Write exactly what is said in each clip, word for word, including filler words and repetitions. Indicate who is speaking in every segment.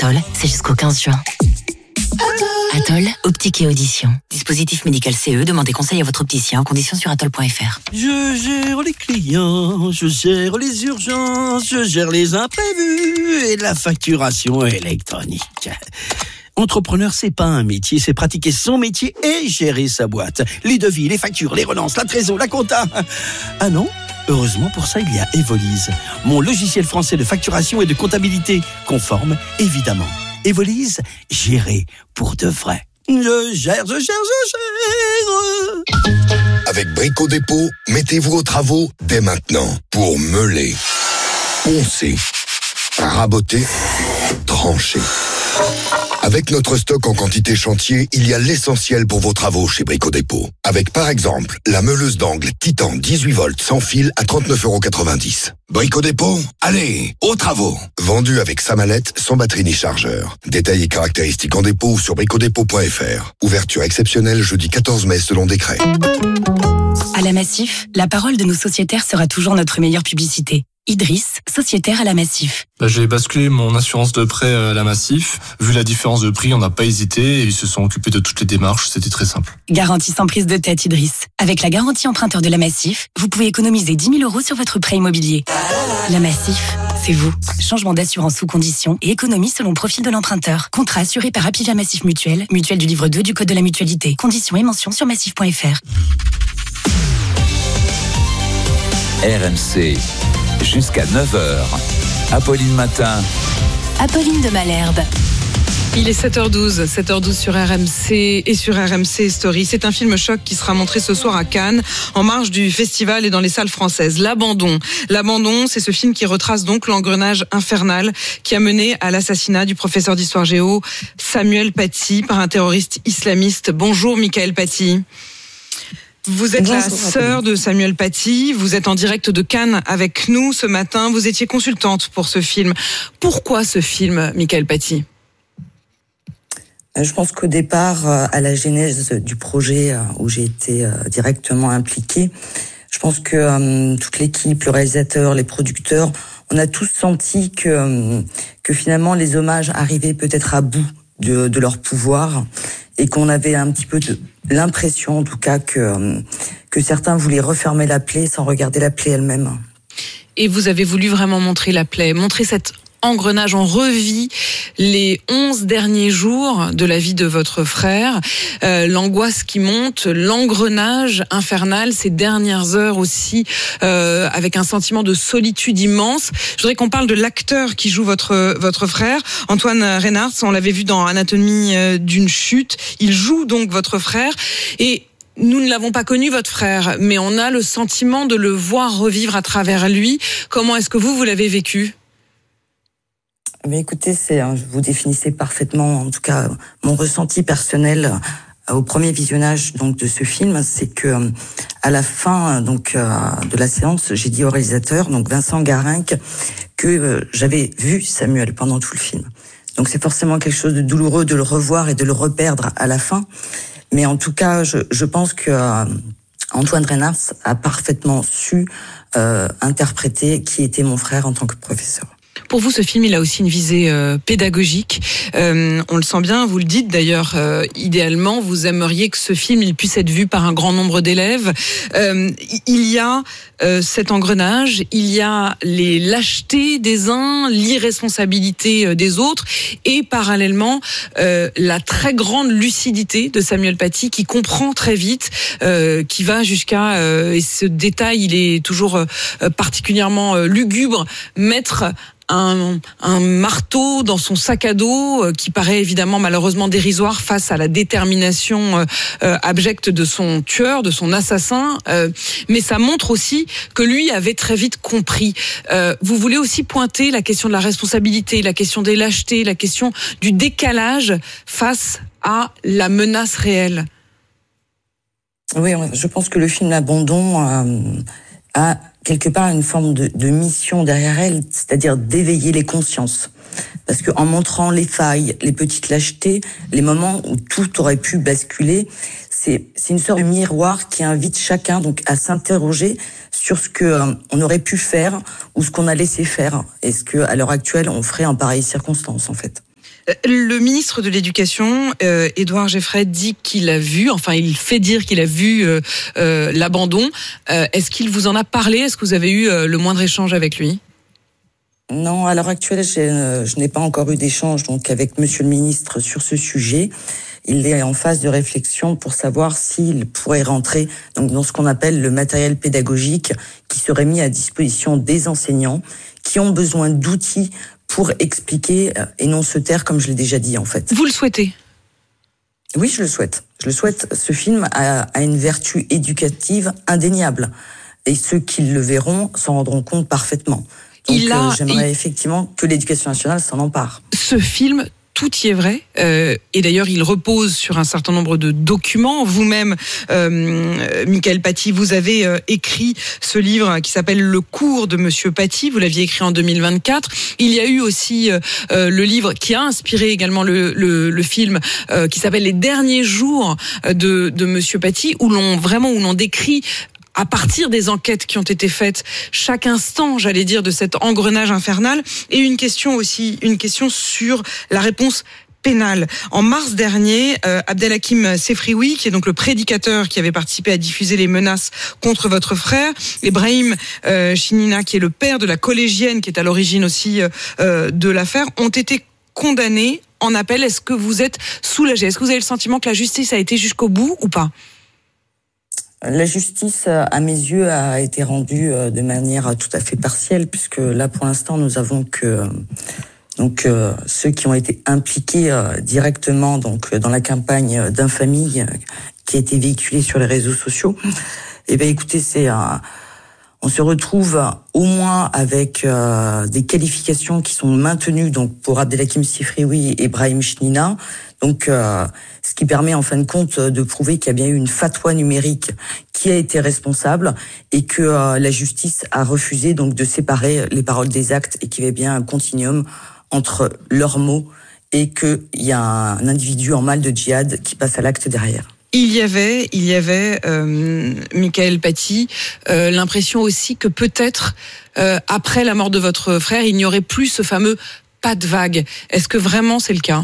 Speaker 1: Atoll, c'est jusqu'au quinze juin. Atoll, optique et audition. Dispositif médical C E, demandez conseil à votre opticien. Conditions sur atoll point f r.
Speaker 2: Je gère les clients, je gère les urgences, je gère les imprévus et la facturation électronique. Entrepreneur, c'est pas un métier, c'est pratiquer son métier et gérer sa boîte. Les devis, les factures, les relances, la trésor, la compta. Ah non ? Heureusement, pour ça, il y a Evolise, mon logiciel français de facturation et de comptabilité, conforme, évidemment. Evolise, gérer pour de vrai. Je gère, je gère, je gère.
Speaker 3: Avec Brico Dépôt, mettez-vous aux travaux dès maintenant pour meuler, poncer, raboter, trancher. Avec notre stock en quantité chantier, il y a l'essentiel pour vos travaux chez Brico Dépôt. Avec par exemple, la meuleuse d'angle Titan dix-huit volts sans fil à trente-neuf euros quatre-vingt-dix. Brico Dépôt, allez, aux travaux. Vendu avec sa mallette, sans batterie ni chargeur. Détails et caractéristiques en dépôt ou sur brico dépôt point f r. Ouverture exceptionnelle jeudi quatorze mai selon décret.
Speaker 4: À la Massif, la parole de nos sociétaires sera toujours notre meilleure publicité. Idriss, sociétaire à la Massif.
Speaker 5: Bah, j'ai basculé mon assurance de prêt à la Massif. Vu la différence de prix, on n'a pas hésité et ils se sont occupés de toutes les démarches. C'était très simple.
Speaker 4: Garantie sans prise de tête, Idriss. Avec la garantie emprunteur de la Massif, vous pouvez économiser dix mille euros sur votre prêt immobilier. La Massif, c'est vous. Changement d'assurance sous condition et économie selon le profil de l'emprunteur. Contrat assuré par Apivia Massif Mutuelle, mutuelle du livre deux du Code de la mutualité. Conditions et mentions sur massif point f r.
Speaker 6: R M C. Jusqu'à neuf heures. Apolline Matin.
Speaker 4: Apolline de Malherbe.
Speaker 7: Il est sept heures douze, sept heures douze sur R M C et sur R M C Story. C'est un film choc qui sera montré ce soir à Cannes, en marge du festival et dans les salles françaises. L'Abandon. L'Abandon, c'est ce film qui retrace donc l'engrenage infernal qui a mené à l'assassinat du professeur d'histoire géo Samuel Paty par un terroriste islamiste. Bonjour Michael Paty. Vous êtes la sœur de Samuel Paty, vous êtes en direct de Cannes avec nous ce matin, vous étiez consultante pour ce film. Pourquoi ce film, Michael Paty ?
Speaker 8: Je pense qu'au départ, à la genèse du projet où j'ai été directement impliquée, je pense que euh, toute l'équipe, le réalisateur, les producteurs, on a tous senti que, euh, que finalement les hommages arrivaient peut-être à bout de, de leur pouvoir et qu'on avait un petit peu de l'impression, en tout cas, que, que certains voulaient refermer la plaie sans regarder la plaie elle-même.
Speaker 7: Et vous avez voulu vraiment montrer la plaie, montrer cet engrenage. On revit les onze derniers jours de la vie de votre frère, euh, l'angoisse qui monte, l'engrenage infernal, ces dernières heures aussi, euh, avec un sentiment de solitude immense. Je voudrais qu'on parle de l'acteur qui joue votre votre frère, Antoine Reynards. On l'avait vu dans Anatomie d'une chute. Il joue donc votre frère et nous ne l'avons pas connu, votre frère, mais on a le sentiment de le voir revivre à travers lui. Comment est-ce que vous, vous l'avez vécu ?
Speaker 8: Mais écoutez, c'est, vous définissez parfaitement, en tout cas, mon ressenti personnel au premier visionnage donc de ce film, c'est que à la fin donc de la séance, j'ai dit au réalisateur, donc Vincent Garinck, que j'avais vu Samuel pendant tout le film. Donc c'est forcément quelque chose de douloureux de le revoir et de le reperdre à la fin. Mais en tout cas, je, je pense que euh, Antoine Reynards a parfaitement su euh, interpréter qui était mon frère en tant que professeur.
Speaker 7: Pour vous, ce film, il a aussi une visée euh, pédagogique. Euh, on le sent bien, vous le dites d'ailleurs, euh, idéalement, vous aimeriez que ce film il puisse être vu par un grand nombre d'élèves. Euh, il y a euh, cet engrenage, il y a les lâchetés des uns, l'irresponsabilité des autres, et parallèlement, euh, la très grande lucidité de Samuel Paty qui comprend très vite, euh, qui va jusqu'à, euh, et ce détail, il est toujours euh, particulièrement euh, lugubre, mettre Un, un marteau dans son sac à dos euh, qui paraît évidemment malheureusement dérisoire face à la détermination euh, euh, abjecte de son tueur, de son assassin. Euh, mais ça montre aussi que lui avait très vite compris. Euh, vous voulez aussi pointer la question de la responsabilité, la question des lâchetés, la question du décalage face à la menace réelle.
Speaker 8: Oui, je pense que le film L'Abandon euh, a quelque part une forme de, de mission derrière elle, c'est-à-dire d'éveiller les consciences. Parce que en montrant les failles, les petites lâchetés, les moments où tout aurait pu basculer, c'est, c'est une sorte de miroir qui invite chacun donc à s'interroger sur ce que euh, on aurait pu faire ou ce qu'on a laissé faire. Et ce que, à l'heure actuelle, on ferait en pareille circonstance, en fait.
Speaker 7: Le ministre de l'Éducation, euh, Édouard Geffray, dit qu'il a vu, enfin il fait dire qu'il a vu euh, euh, l'abandon. Euh, est-ce qu'il vous en a parlé ? Est-ce que vous avez eu euh, le moindre échange avec lui ?
Speaker 8: Non, à l'heure actuelle, je, je n'ai pas encore eu d'échange donc avec Monsieur le ministre sur ce sujet. Il est en phase de réflexion pour savoir s'il pourrait rentrer donc dans ce qu'on appelle le matériel pédagogique qui serait mis à disposition des enseignants qui ont besoin d'outils pour expliquer et non se taire, comme je l'ai déjà dit en fait.
Speaker 7: Vous le souhaitez ?
Speaker 8: Oui, je le souhaite. Je le souhaite. Ce film a, a une vertu éducative indéniable. Et ceux qui le verront s'en rendront compte parfaitement. Donc
Speaker 7: il a,
Speaker 8: euh, j'aimerais
Speaker 7: il...
Speaker 8: effectivement que l'Éducation nationale s'en empare.
Speaker 7: Ce film, tout y est vrai. Euh, et d'ailleurs, il repose sur un certain nombre de documents. Vous-même, euh, Michael Paty, vous avez euh, écrit ce livre qui s'appelle Le cours de Monsieur Paty. Vous l'aviez écrit en deux mille vingt-quatre. Il y a eu aussi euh, le livre qui a inspiré également le, le, le film euh, qui s'appelle Les derniers jours de, de Monsieur Paty, où l'on vraiment où l'on décrit à partir des enquêtes qui ont été faites, chaque instant, j'allais dire, de cet engrenage infernal, et une question aussi, une question sur la réponse pénale. En mars dernier, euh, Abdelhakim Sefrioui, qui est donc le prédicateur qui avait participé à diffuser les menaces contre votre frère, et Brahim euh, Chinina, qui est le père de la collégienne qui est à l'origine aussi euh, de l'affaire, ont été condamnés en appel. Est-ce que vous êtes soulagé ? Est-ce que vous avez le sentiment que la justice a été jusqu'au bout ou pas ?
Speaker 8: La justice, à mes yeux, a été rendue de manière tout à fait partielle, puisque là, pour l'instant, nous avons que donc euh, ceux qui ont été impliqués euh, directement donc dans la campagne d'infamie euh, qui a été véhiculée sur les réseaux sociaux. Eh ben, écoutez, c'est un on se retrouve au moins avec euh, des qualifications qui sont maintenues donc pour Abdelhakim Sefrioui et Brahim Chinina. Donc, euh, ce qui permet en fin de compte de prouver qu'il y a bien eu une fatwa numérique qui a été responsable et que euh, la justice a refusé donc de séparer les paroles des actes et qu'il y avait bien un continuum entre leurs mots et qu'il y a un individu en mal de djihad qui passe à l'acte derrière.
Speaker 7: Il y avait, il y avait, euh, Michael Paty, euh, l'impression aussi que peut-être euh, après la mort de votre frère, il n'y aurait plus ce fameux pas de vague. Est-ce que vraiment c'est le cas ?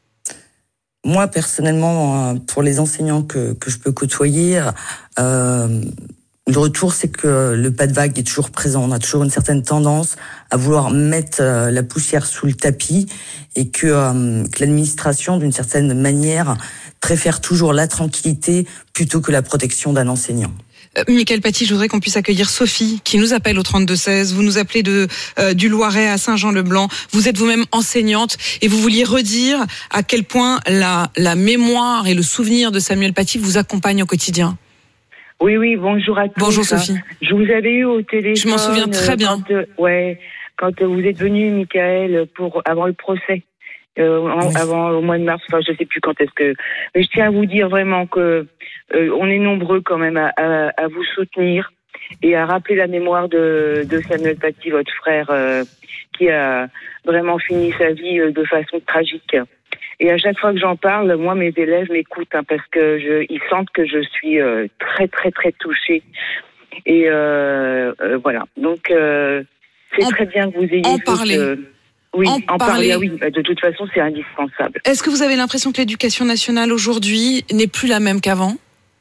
Speaker 8: Moi, personnellement, pour les enseignants que, que je peux côtoyer, euh, le retour, c'est que le pas de vague est toujours présent. On a toujours une certaine tendance à vouloir mettre la poussière sous le tapis et que, euh, que l'administration, d'une certaine manière, préfère toujours la tranquillité plutôt que la protection d'un enseignant.
Speaker 7: Michael Paty, je voudrais qu'on puisse accueillir Sophie, qui nous appelle au trente-deux seize. Vous nous appelez de euh, du Loiret à Saint-Jean-le-Blanc. Vous êtes vous-même enseignante et vous vouliez redire à quel point la, la mémoire et le souvenir de Samuel Paty vous accompagnent au quotidien.
Speaker 9: Oui, oui, bonjour à tous.
Speaker 7: Bonjour Sophie.
Speaker 9: Je vous avais eu au téléphone.
Speaker 7: Je m'en souviens très bien.
Speaker 9: Quand, euh, ouais, quand vous êtes venu, Michael, pour avant le procès. Euh, en, oui. Avant au mois de mars, enfin je sais plus quand est-ce que. Mais je tiens à vous dire vraiment que euh, on est nombreux quand même à, à, à vous soutenir et à rappeler la mémoire de, de Samuel Paty, votre frère, euh, qui a vraiment fini sa vie de façon tragique. Et à chaque fois que j'en parle, moi mes élèves m'écoutent hein, parce que je, ils sentent que je suis euh, très très très touchée. Et euh, euh, voilà. Donc euh, c'est en, très bien que vous ayez
Speaker 7: en parler.
Speaker 9: Euh, Oui,
Speaker 7: en,
Speaker 9: en
Speaker 7: parler.
Speaker 9: parler, oui. De toute façon, c'est indispensable.
Speaker 7: Est-ce que vous avez l'impression que l'éducation nationale aujourd'hui n'est plus la même qu'avant ?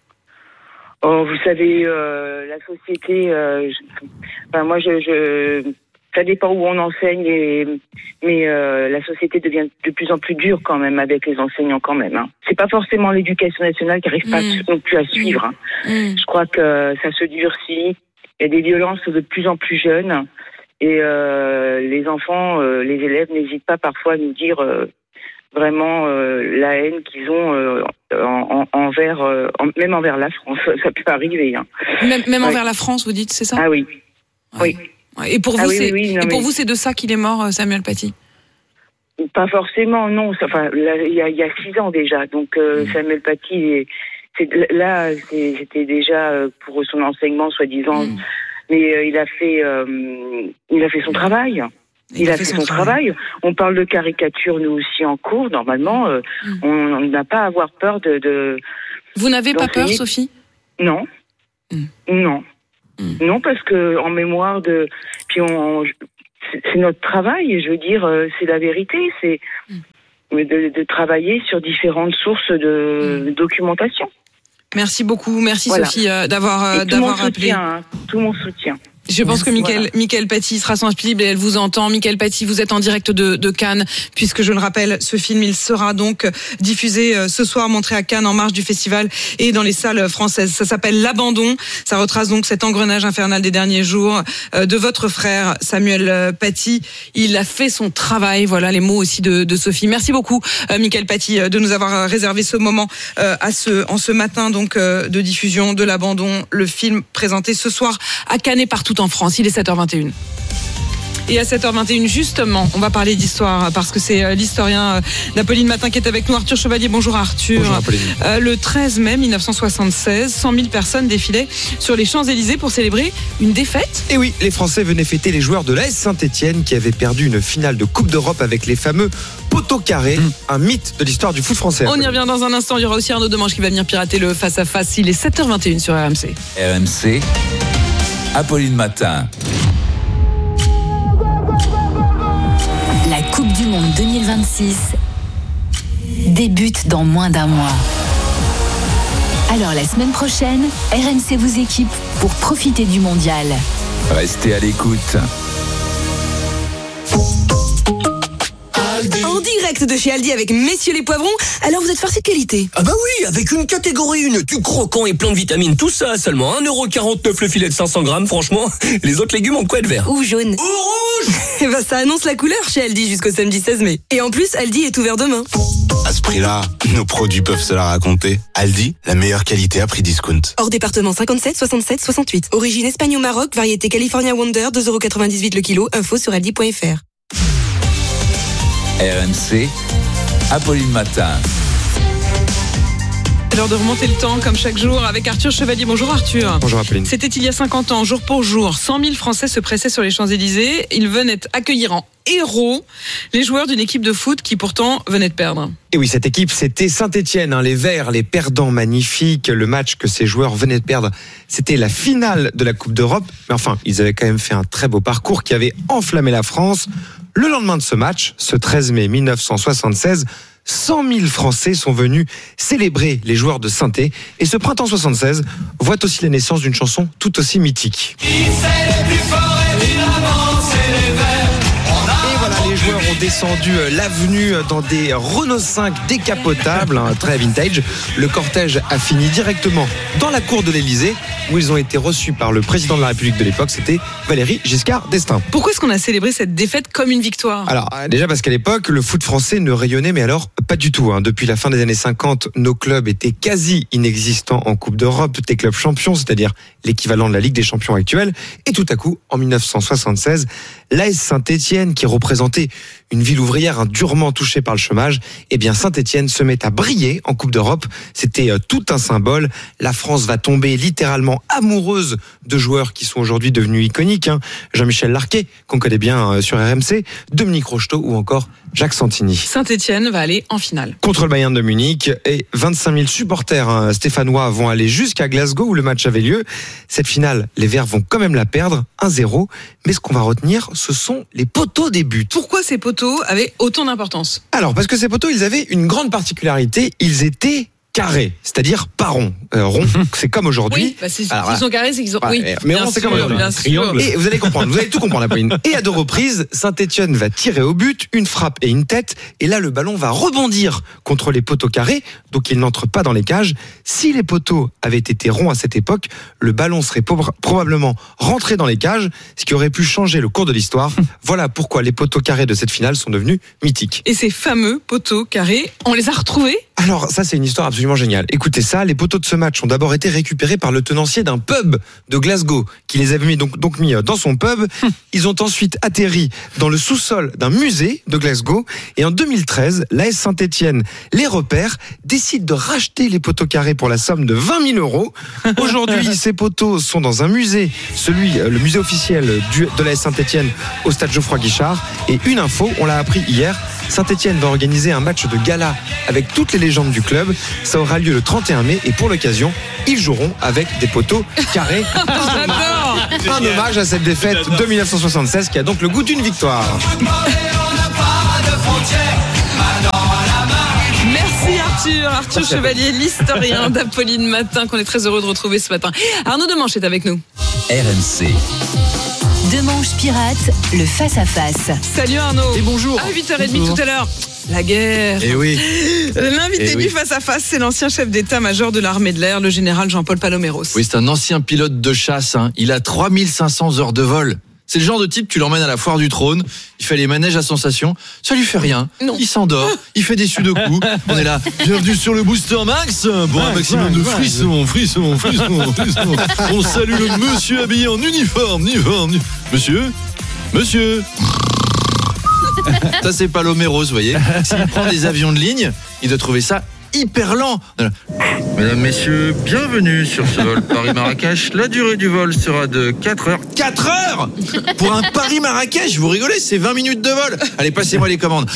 Speaker 9: Oh, vous savez, euh, la société. Euh, je, enfin, moi, je, je, ça dépend où on enseigne, et, mais euh, la société devient de plus en plus dure quand même avec les enseignants quand même. Hein. C'est pas forcément l'éducation nationale qui n'arrive pas mmh. non plus à suivre. Hein. Mmh. Je crois que ça se durcit. Il y a des violences de plus en plus jeunes. Et euh, les enfants, euh, les élèves n'hésitent pas parfois à nous dire euh, vraiment euh, la haine qu'ils ont euh, en, en, envers, euh, en, même envers la France. Ça peut arriver. Hein.
Speaker 7: Même, même
Speaker 9: ouais.
Speaker 7: envers la France, vous dites, c'est ça ?
Speaker 9: Ah oui.
Speaker 7: Ouais.
Speaker 9: Oui.
Speaker 7: Et pour vous,
Speaker 9: ah,
Speaker 7: c'est,
Speaker 9: oui, oui, non,
Speaker 7: et pour
Speaker 9: mais...
Speaker 7: vous, c'est de ça qu'il est mort, Samuel Paty ?
Speaker 9: Pas forcément, non. Enfin, il y a, y a six ans déjà. Donc euh, mmh. Samuel Paty, est, c'est, là, c'est, c'était déjà pour son enseignement, soi-disant. Mmh. Mais euh, il a fait, euh, il a fait son travail. Il, il a, a fait, fait son, son travail. travail. On parle de caricature, nous aussi, en cours. Normalement, euh, mmh. on n'a pas à avoir peur de... de
Speaker 7: Vous n'avez pas peur, Sophie ?
Speaker 9: Non. Mmh. Non. Mmh. Non, parce que en mémoire de... Puis on... C'est, c'est notre travail, et je veux dire, c'est la vérité. C'est... Mmh. de, de travailler sur différentes sources de documentation.
Speaker 7: Merci beaucoup, merci
Speaker 9: Voilà.
Speaker 7: Sophie euh, d'avoir euh,
Speaker 9: Et tout
Speaker 7: d'avoir
Speaker 9: mon
Speaker 7: appelé.
Speaker 9: soutien, hein, tout mon soutien.
Speaker 7: Je pense que Mickaël,
Speaker 9: Voilà.
Speaker 7: Mickaël Paty sera sensible et elle vous entend. Mickaël Paty, vous êtes en direct de, de Cannes, puisque je le rappelle, ce film, il sera donc diffusé ce soir, montré à Cannes en marge du festival et dans les salles françaises. Ça s'appelle L'Abandon. Ça retrace donc cet engrenage infernal des derniers jours de votre frère Samuel Paty. Il a fait son travail. Voilà les mots aussi de, de Sophie. Merci beaucoup, Mickaël Paty, de nous avoir réservé ce moment à ce, en ce matin donc de diffusion de L'Abandon, le film présenté ce soir à Cannes et partout en France. Il est sept heures vingt et une. Et à sept heures vingt et une, justement, on va parler d'histoire parce que c'est l'historien d'Apolline Matin qui est avec nous, Arthur Chevalier. Bonjour Arthur.
Speaker 10: Bonjour Apolline.
Speaker 7: Euh, le treize mai mille neuf cent soixante-seize, cent mille personnes défilaient sur les Champs-Élysées pour célébrer une défaite.
Speaker 10: Et oui, les Français venaient fêter les joueurs de l'A S Saint-Etienne qui avaient perdu une finale de Coupe d'Europe avec les fameux poteaux carrés, mmh. un mythe de l'histoire du foot français.
Speaker 7: On y revient dans un instant. Il y aura aussi Arnaud Demange qui va venir pirater le face-à-face. Il est sept heures vingt et une sur R M C.
Speaker 6: R M C, Apolline Matin.
Speaker 1: La Coupe du Monde deux mille vingt-six débute dans moins d'un mois. Alors la semaine prochaine, R M C vous équipe pour profiter du mondial.
Speaker 6: Restez à l'écoute.
Speaker 11: En direct de chez Aldi avec Messieurs les Poivrons. Alors vous êtes farci de qualité?
Speaker 12: Ah bah oui, avec une catégorie une, du croquant et plein de vitamines, tout ça à seulement un euro quarante-neuf le filet de cinq cents grammes, franchement, les autres légumes ont de quoi être verts.
Speaker 11: Ou jaune.
Speaker 12: Ou rouge.
Speaker 11: Et bah ça annonce la couleur chez Aldi jusqu'au samedi seize mai. Et en plus, Aldi est ouvert demain.
Speaker 13: À ce prix-là, nos produits peuvent se la raconter. Aldi, la meilleure qualité à prix discount.
Speaker 11: Hors département cinquante-sept, soixante-sept, soixante-huit. Origine Espagne au Maroc, variété California Wonder, deux euros quatre-vingt-dix-huit le kilo. Info sur aldi point fr.
Speaker 6: R M C, Apolline Matin.
Speaker 7: C'est l'heure de remonter le temps, comme chaque jour, avec Arthur Chevalier. Bonjour Arthur.
Speaker 10: Bonjour Apolline.
Speaker 7: C'était il y a cinquante ans, jour pour jour. cent mille Français se pressaient sur les Champs-Élysées. Ils venaient accueillir en héros les joueurs d'une équipe de foot qui pourtant venait de perdre.
Speaker 10: Et oui, cette équipe, c'était Saint-Etienne, hein, les Verts, les perdants magnifiques. Le match que ces joueurs venaient de perdre, c'était la finale de la Coupe d'Europe. Mais enfin, ils avaient quand même fait un très beau parcours qui avait enflammé la France. Le lendemain de ce match, ce treize mai mille neuf cent soixante-seize, cent mille Français sont venus célébrer les joueurs de Saint-Étienne. Et ce printemps soixante-seize voit aussi la naissance d'une chanson tout aussi mythique.
Speaker 14: Qui c'est les plus forts, évidemment, c'est les Verts.
Speaker 10: Et voilà, les joueurs ont descendu l'avenue dans des Renault cinq décapotables, hein, très vintage. Le cortège a fini directement dans la cour de l'Élysée, où ils ont été reçus par le président de la République de l'époque, c'était Valéry Giscard d'Estaing.
Speaker 7: Pourquoi est-ce qu'on a célébré cette défaite comme une victoire?
Speaker 10: Alors, déjà parce qu'à l'époque, le foot français ne rayonnait, mais alors pas du tout. Hein. Depuis la fin des années cinquante, nos clubs étaient quasi inexistants en Coupe d'Europe, des clubs champions, c'est-à-dire l'équivalent de la Ligue des champions actuelle. Et tout à coup, en mille neuf cent soixante-seize, l'A S Saint-Etienne, qui représentait une ville ouvrière hein, durement touchée par le chômage, eh bien Saint-Etienne se met à briller en Coupe d'Europe. C'était euh, tout un symbole. La France va tomber littéralement amoureuse de joueurs qui sont aujourd'hui devenus iconiques. Hein. Jean-Michel Larquet, qu'on connaît bien euh, sur R M C, Dominique Rocheteau ou encore Jacques Santini.
Speaker 7: Saint-Etienne va aller en finale.
Speaker 10: Contre le Bayern de Munich, et vingt-cinq mille supporters hein, stéphanois vont aller jusqu'à Glasgow où le match avait lieu. Cette finale, les Verts vont quand même la perdre, un zéro. Mais ce qu'on va retenir, ce sont les poteaux des buts.
Speaker 7: Pourquoi ces poteaux avaient autant d'importance?
Speaker 10: Alors, parce que ces poteaux, ils avaient une grande particularité, ils étaient carrés, c'est-à-dire pas ronds. Euh, rond, c'est comme aujourd'hui.
Speaker 7: Oui, bah c'est, Alors, ils sont carrés, c'est qu'ils ont.
Speaker 10: Ouais,
Speaker 7: oui,
Speaker 10: mais rond, c'est comme aujourd'hui. Et vous allez comprendre, vous allez tout comprendre, Apolline. Et à deux reprises, Saint-Etienne va tirer au but, une frappe et une tête. Et là, le ballon va rebondir contre les poteaux carrés, donc il n'entre pas dans les cages. Si les poteaux avaient été ronds à cette époque, le ballon serait po- probablement rentré dans les cages, ce qui aurait pu changer le cours de l'histoire. Voilà pourquoi les poteaux carrés de cette finale sont devenus mythiques.
Speaker 7: Et ces fameux poteaux carrés, on les a retrouvés?
Speaker 10: Alors, ça, c'est une histoire absolument géniale. Écoutez ça, les poteaux de ce match ont d'abord été récupérés par le tenancier d'un pub de Glasgow, qui les avait mis donc, donc mis dans son pub. Ils ont ensuite atterri dans le sous-sol d'un musée de Glasgow. Et en deux mille treize, l'A S Saint-Etienne les repère, décide de racheter les poteaux carrés pour la somme de vingt mille euros. Aujourd'hui, ces poteaux sont dans un musée, celui, le musée officiel du, de l'A S Saint-Etienne au stade Geoffroy Guichard. Et une info, on l'a appris hier, Saint-Etienne va organiser un match de gala avec toutes les légendes du club. Ça aura lieu le trente et un mai et pour l'occasion, ils joueront avec des poteaux carrés. Un hommage à cette défaite de mille neuf cent soixante-seize qui a donc le goût d'une victoire.
Speaker 14: On n'a pas de frontières, maintenant
Speaker 7: sûr, Arthur Chevalier, l'historien d'Apolline Matin, qu'on est très heureux de retrouver ce matin. Arnaud Demanche est avec nous.
Speaker 6: R M C.
Speaker 15: Demanche pirate, le face-à-face.
Speaker 7: Salut Arnaud.
Speaker 2: Et bonjour.
Speaker 7: À huit heures trente tout à l'heure. La guerre.
Speaker 2: Et oui.
Speaker 7: L'invité
Speaker 2: Et
Speaker 7: du
Speaker 2: oui.
Speaker 7: face-à-face, c'est l'ancien chef d'état-major de l'armée de l'air, le général Jean-Paul Paloméros.
Speaker 16: Oui, c'est un ancien pilote de chasse. Hein. Il a trois mille cinq cents heures de vol. C'est le genre de type, tu l'emmènes à la foire du trône, il fait les manèges à sensations, ça lui fait rien,
Speaker 7: non.
Speaker 16: Il s'endort, il fait des sudoku, on est là, bienvenue sur le Booster Max, pour un maximum de frissons, frissons, frissons, frissons. On salue le monsieur habillé en uniforme, uniforme, uni- monsieur, monsieur. Ça c'est Paloméros, vous voyez. S'il prend des avions de ligne, il doit trouver ça hyper lent. Mesdames, messieurs, bienvenue sur ce vol Paris-Marrakech. La durée du vol sera de quatre heures. quatre heures pour un Paris-Marrakech, vous rigolez, c'est vingt minutes de vol. Allez, passez-moi les commandes.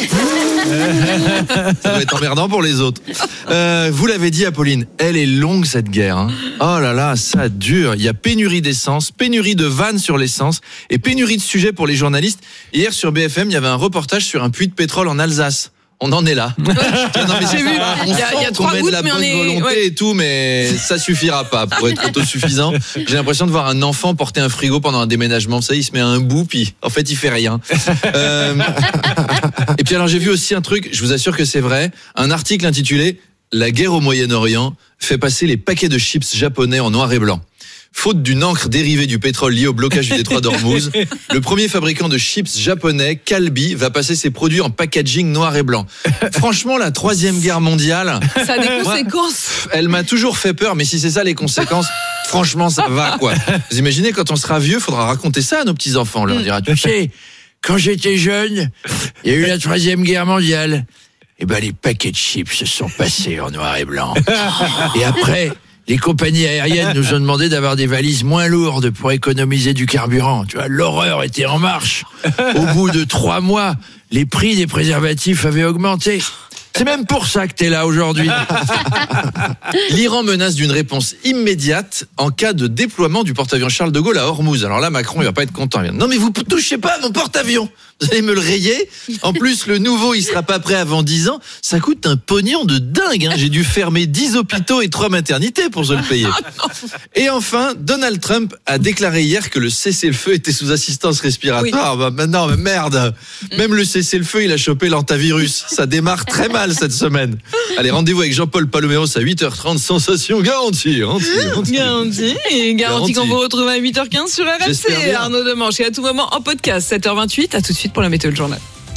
Speaker 16: Ça va être emmerdant pour les autres. Euh, vous l'avez dit, Apolline, elle est longue cette guerre. Hein. Oh là là, ça dure. Il y a pénurie d'essence, pénurie de vannes sur l'essence et pénurie de sujets pour les journalistes. Hier sur B F M, il y avait un reportage sur un puits de pétrole en Alsace. On en est là. Non, mais
Speaker 7: J'ai vu,
Speaker 16: on
Speaker 7: il y a-
Speaker 16: sent
Speaker 7: il y a
Speaker 16: qu'on
Speaker 7: trois
Speaker 16: met de
Speaker 7: gouttes,
Speaker 16: la
Speaker 7: mais on
Speaker 16: bonne
Speaker 7: est-
Speaker 16: volonté
Speaker 7: ouais.
Speaker 16: et tout, mais ça suffira pas pour être autosuffisant. J'ai l'impression de voir un enfant porter un frigo pendant un déménagement. Vous savez, il se met à un bout, puis en fait, il fait rien. Euh... Et puis alors, j'ai vu aussi un truc, je vous assure que c'est vrai, un article intitulé « La guerre au Moyen-Orient fait passer les paquets de chips japonais en noir et blanc ». Faute d'une encre dérivée du pétrole lié au blocage du détroit d'Ormuz, le premier fabricant de chips japonais, Calbee, va passer ses produits en packaging noir et blanc. Franchement, la troisième guerre mondiale,
Speaker 7: Ça a des
Speaker 16: moi,
Speaker 7: conséquences.
Speaker 16: elle m'a toujours fait peur, mais si c'est ça les conséquences, franchement, ça va, quoi. Vous imaginez, quand on sera vieux, faudra raconter ça à nos petits-enfants. On leur dira, tu sais, quand j'étais jeune, il y a eu la troisième guerre mondiale. Et ben, les paquets de chips se sont passés en noir et blanc. Et après, les compagnies aériennes nous ont demandé d'avoir des valises moins lourdes pour économiser du carburant. Tu vois, l'horreur était en marche. Au bout de trois mois, les prix des préservatifs avaient augmenté. C'est même pour ça que t'es là aujourd'hui. L'Iran menace d'une réponse immédiate en cas de déploiement du porte-avions Charles de Gaulle à Hormuz. Alors là, Macron, il va pas être content. Non, mais vous touchez pas à mon porte-avions. Vous allez me le rayer. En plus, le nouveau, il sera pas prêt avant dix ans. Ça coûte un pognon de dingue. Hein. J'ai dû fermer dix hôpitaux et trois maternités pour se le payer. Et enfin, Donald Trump a déclaré hier que le cessez-le-feu était sous assistance respiratoire. Oui. Bah maintenant, bah merde. Même le cessez-le-feu, il a chopé l'antavirus. Ça démarre très mal cette semaine. Allez, rendez-vous avec Jean-Paul Paloméros à huit heures trente. Sensation garantie. Garantie, garantie.
Speaker 7: Garantie. Et garantie qu'on vous retrouve à huit heures quinze sur R M C.
Speaker 16: J'espère bien.
Speaker 7: Arnaud Demanche. Et à tout moment en podcast, sept heures vingt-huit. À tout de suite pour la météo, le journal.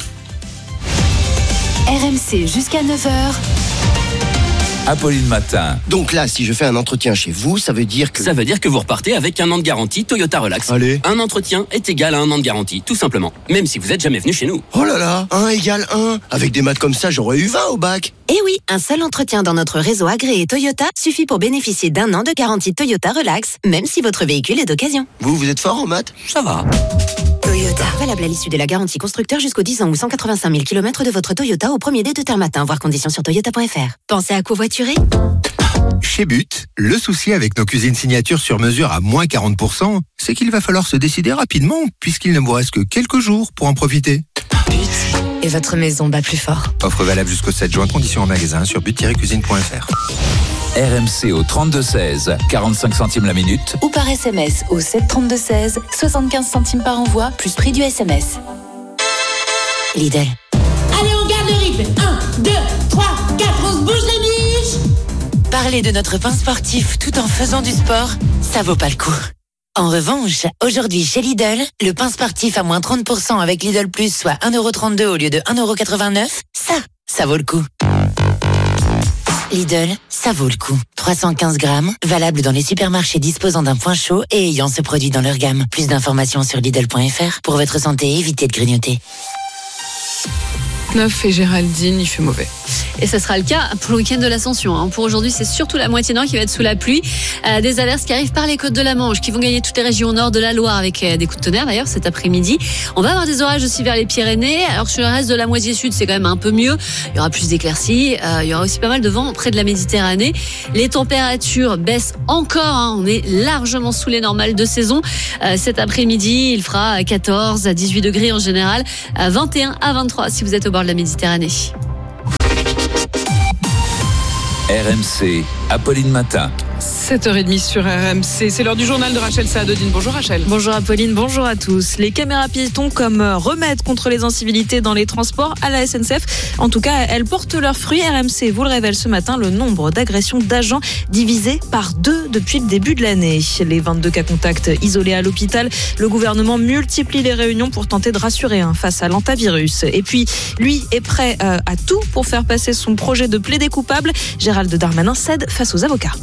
Speaker 15: R M C jusqu'à neuf heures.
Speaker 6: Apolline Matin.
Speaker 17: Donc là, si je fais un entretien chez vous, ça veut dire que...
Speaker 18: Ça veut dire que vous repartez avec un an de garantie Toyota Relax.
Speaker 17: Allez.
Speaker 18: Un entretien est égal à un an de garantie, tout simplement. Même si vous êtes jamais venu chez nous.
Speaker 17: Oh là là, un égale un. Avec des maths comme ça, j'aurais eu vingt au bac.
Speaker 19: Eh oui, un seul entretien dans notre réseau agréé Toyota suffit pour bénéficier d'un an de garantie Toyota Relax, même si votre véhicule est d'occasion.
Speaker 17: Vous, vous êtes fort en maths?
Speaker 18: Ça va.
Speaker 19: Toyota. Valable à l'issue de la garantie constructeur jusqu'aux dix ans ou cent quatre-vingt-cinq mille kilomètres de votre Toyota au premier dé de terme matin. Voir conditions sur toyota point f r. Pensez à covoiturer?
Speaker 20: Chez But, le souci avec nos cuisines signatures sur mesure à moins quarante pour cent, c'est qu'il va falloir se décider rapidement puisqu'il ne vous reste que quelques jours pour en profiter.
Speaker 19: But. Et votre maison bat plus fort.
Speaker 20: Offre valable jusqu'au sept juin, conditions en magasin sur but tiret cuisine point f r.
Speaker 6: R M C au trente-deux seize, quarante-cinq centimes la minute.
Speaker 15: Ou par S M S au sept trente-deux seize, soixante-quinze centimes par envoi, plus prix du S M S.
Speaker 19: Lidl.
Speaker 21: Allez, on garde le rythme. un, deux, trois, quatre, on se bouge les biches.
Speaker 19: Parler de notre pain sportif tout en faisant du sport, ça vaut pas le coup. En revanche, aujourd'hui chez Lidl, le pain sportif à moins trente pour cent avec Lidl Plus, soit un euro trente-deux au lieu de un euro quatre-vingt-neuf, ça, ça vaut le coup. Lidl, ça vaut le coup. trois cent quinze grammes, valable dans les supermarchés disposant d'un point chaud et ayant ce produit dans leur gamme. Plus d'informations sur Lidl point f r. Pour votre santé, évitez de grignoter.
Speaker 7: neuf et Géraldine, il fait mauvais.
Speaker 22: Et ce sera le cas pour le week-end de l'Ascension. Hein. Pour aujourd'hui, c'est surtout la moitié nord qui va être sous la pluie. Euh, des averses qui arrivent par les côtes de la Manche, qui vont gagner toutes les régions au nord de la Loire avec euh, des coups de tonnerre d'ailleurs cet après-midi. On va avoir des orages aussi vers les Pyrénées. Alors sur le reste de la moitié sud, c'est quand même un peu mieux. Il y aura plus d'éclaircies. Euh, il y aura aussi pas mal de vent près de la Méditerranée. Les températures baissent encore. Hein. On est largement sous les normales de saison. Euh, cet après-midi, il fera quatorze à dix-huit degrés en général, à vingt et un à vingt-trois si vous êtes au bord de la Méditerranée.
Speaker 6: R M C, Apolline Matin.
Speaker 7: sept heures trente sur R M C, c'est l'heure du journal de Rachel Saadodine. Bonjour Rachel.
Speaker 22: Bonjour Apolline, bonjour à tous. Les caméras piétons comme remède contre les incivilités dans les transports à la S N C F. En tout cas, elles portent leurs fruits. R M C vous le révèle ce matin, le nombre d'agressions d'agents divisé par deux depuis le début de l'année. Les vingt-deux cas contacts isolés à l'hôpital, le gouvernement multiplie les réunions pour tenter de rassurer hein, face à l'antavirus. Et puis, lui est prêt euh, à tout pour faire passer son projet de plaider coupable. Gérald Darmanin cède face aux avocats.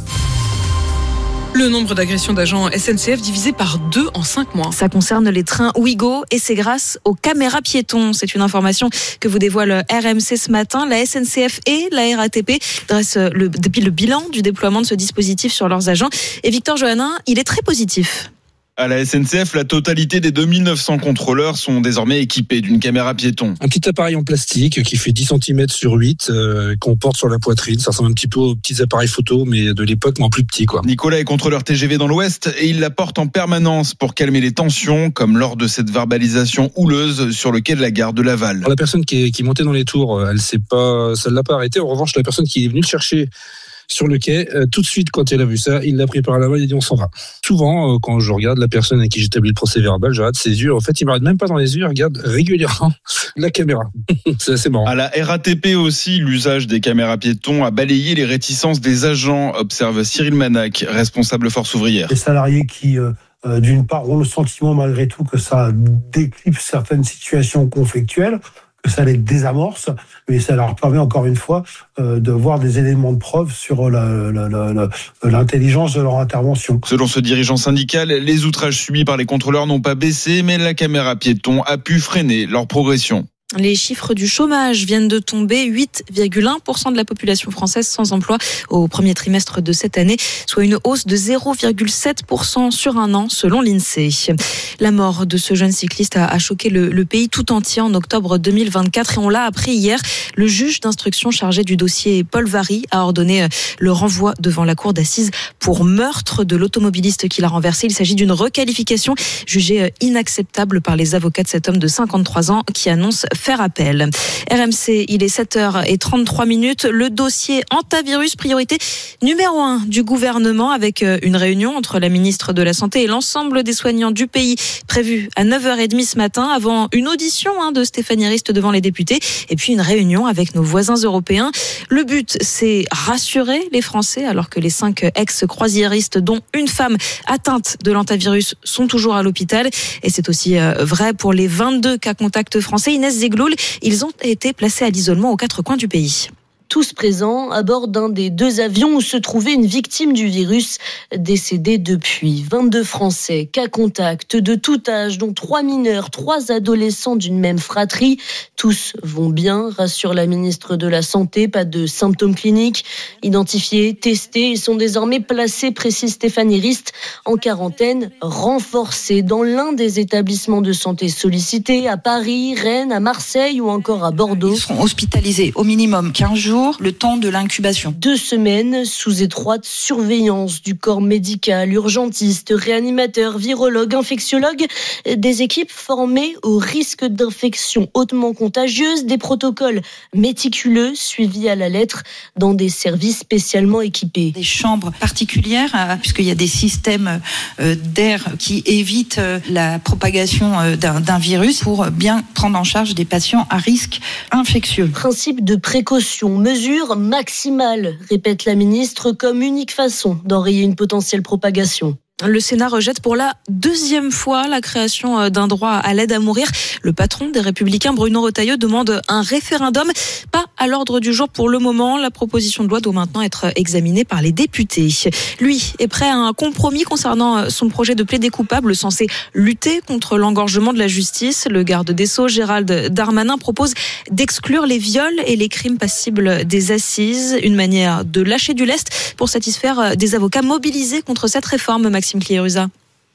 Speaker 7: Le nombre d'agressions d'agents S N C F divisé par deux en cinq mois.
Speaker 22: Ça concerne les trains Ouigo et c'est grâce aux caméras piétons. C'est une information que vous dévoile R M C ce matin. La S N C F et la R A T P dressent le, depuis le bilan du déploiement de ce dispositif sur leurs agents. Et Victor Johannin, il est très positif.
Speaker 3: À la S N C F, la totalité des deux mille neuf cents contrôleurs sont désormais équipés d'une caméra piéton.
Speaker 5: Un petit appareil en plastique qui fait dix centimètres sur huit, euh, qu'on porte sur la poitrine. Ça ressemble un petit peu aux petits appareils photo, mais de l'époque, mais en plus petit, quoi.
Speaker 3: Nicolas est contrôleur T G V dans l'Ouest et il la porte en permanence pour calmer les tensions, comme lors de cette verbalisation houleuse sur le quai de la gare de Laval.
Speaker 5: Alors, la personne qui est, qui est montée dans les tours, elle s'est pas, ça ne l'a pas arrêté. En revanche, la personne qui est venue le chercher sur le quai, euh, tout de suite quand elle a vu ça, il l'a pris par la main, il a dit on s'en va. Souvent, euh, quand je regarde la personne à qui j'établis le procès verbal, je regarde ses yeux. En fait, il ne me regarde même pas dans les yeux, il regarde régulièrement la caméra. C'est assez marrant.
Speaker 3: À la R A T P aussi, l'usage des caméras piétons a balayé les réticences des agents, observe Cyril Manac, responsable Force ouvrière.
Speaker 23: Les salariés qui, euh, euh, d'une part, ont le sentiment malgré tout que ça déclipse certaines situations conflictuelles, que ça les désamorce, mais ça leur permet encore une fois euh, de voir des éléments de preuve sur la, la, la, la, l'intelligence de leur intervention.
Speaker 3: Selon ce dirigeant syndical, les outrages subis par les contrôleurs n'ont pas baissé, mais la caméra piéton a pu freiner leur progression.
Speaker 22: Les chiffres du chômage viennent de tomber, huit virgule un pour cent de la population française sans emploi au premier trimestre de cette année, soit une hausse de zéro virgule sept pour cent sur un an selon l'INSEE. La mort de ce jeune cycliste a choqué le, le pays tout entier en octobre deux mille vingt-quatre et on l'a appris hier. Le juge d'instruction chargé du dossier, Paul Vary, a ordonné le renvoi devant la cour d'assises pour meurtre de l'automobiliste qui l'a renversé. Il s'agit d'une requalification jugée inacceptable par les avocats de cet homme de cinquante-trois ans qui annonce faire appel. R M C, il est sept heures trente-trois minutes. Le dossier antivirus, priorité numéro un du gouvernement, avec une réunion entre la ministre de la Santé et l'ensemble des soignants du pays prévue à neuf heures trente ce matin, avant une audition hein, de Stéphanie Rist devant les députés et puis une réunion avec nos voisins européens. Le but, c'est rassurer les Français alors que les cinq ex-croisiéristes, dont une femme atteinte de l'antivirus, sont toujours à l'hôpital. Et c'est aussi vrai pour les vingt-deux cas contacts français. Inès Zegloul, ils ont été placés à l'isolement aux quatre coins du pays.
Speaker 24: Tous présents à bord d'un des deux avions où se trouvait une victime du virus décédée depuis. vingt-deux Français, cas contact de tout âge, dont trois mineurs, trois adolescents d'une même fratrie. Tous vont bien, rassure la ministre de la Santé, pas de symptômes cliniques. Identifiés, testés, ils sont désormais placés, précise Stéphanie Rist, en quarantaine renforcée dans l'un des établissements de santé sollicités, à Paris, Rennes, à Marseille ou encore à Bordeaux.
Speaker 25: Ils seront hospitalisés au minimum quinze jours. Le temps de l'incubation.
Speaker 24: Deux semaines sous étroite surveillance du corps médical, urgentistes, réanimateurs, virologues, infectiologues, des équipes formées au risque d'infection hautement contagieuse, des protocoles méticuleux suivis à la lettre dans des services spécialement équipés.
Speaker 25: Des chambres particulières, puisqu'il y a des systèmes d'air qui évitent la propagation d'un, d'un virus pour bien prendre en charge des patients à risque infectieux.
Speaker 24: Principe de précaution, mesure maximale, répète la ministre, comme unique façon d'enrayer une potentielle propagation.
Speaker 22: Le Sénat rejette pour la deuxième fois la création d'un droit à l'aide à mourir. Le patron des Républicains, Bruno Retailleau, demande un référendum. Pas à l'ordre du jour pour le moment. La proposition de loi doit maintenant être examinée par les députés. Lui est prêt à un compromis concernant son projet de plaider coupable censé lutter contre l'engorgement de la justice. Le garde des Sceaux, Gérald Darmanin, propose d'exclure les viols et les crimes passibles des assises. Une manière de lâcher du lest pour satisfaire des avocats mobilisés contre cette réforme, Maxime Cléruza.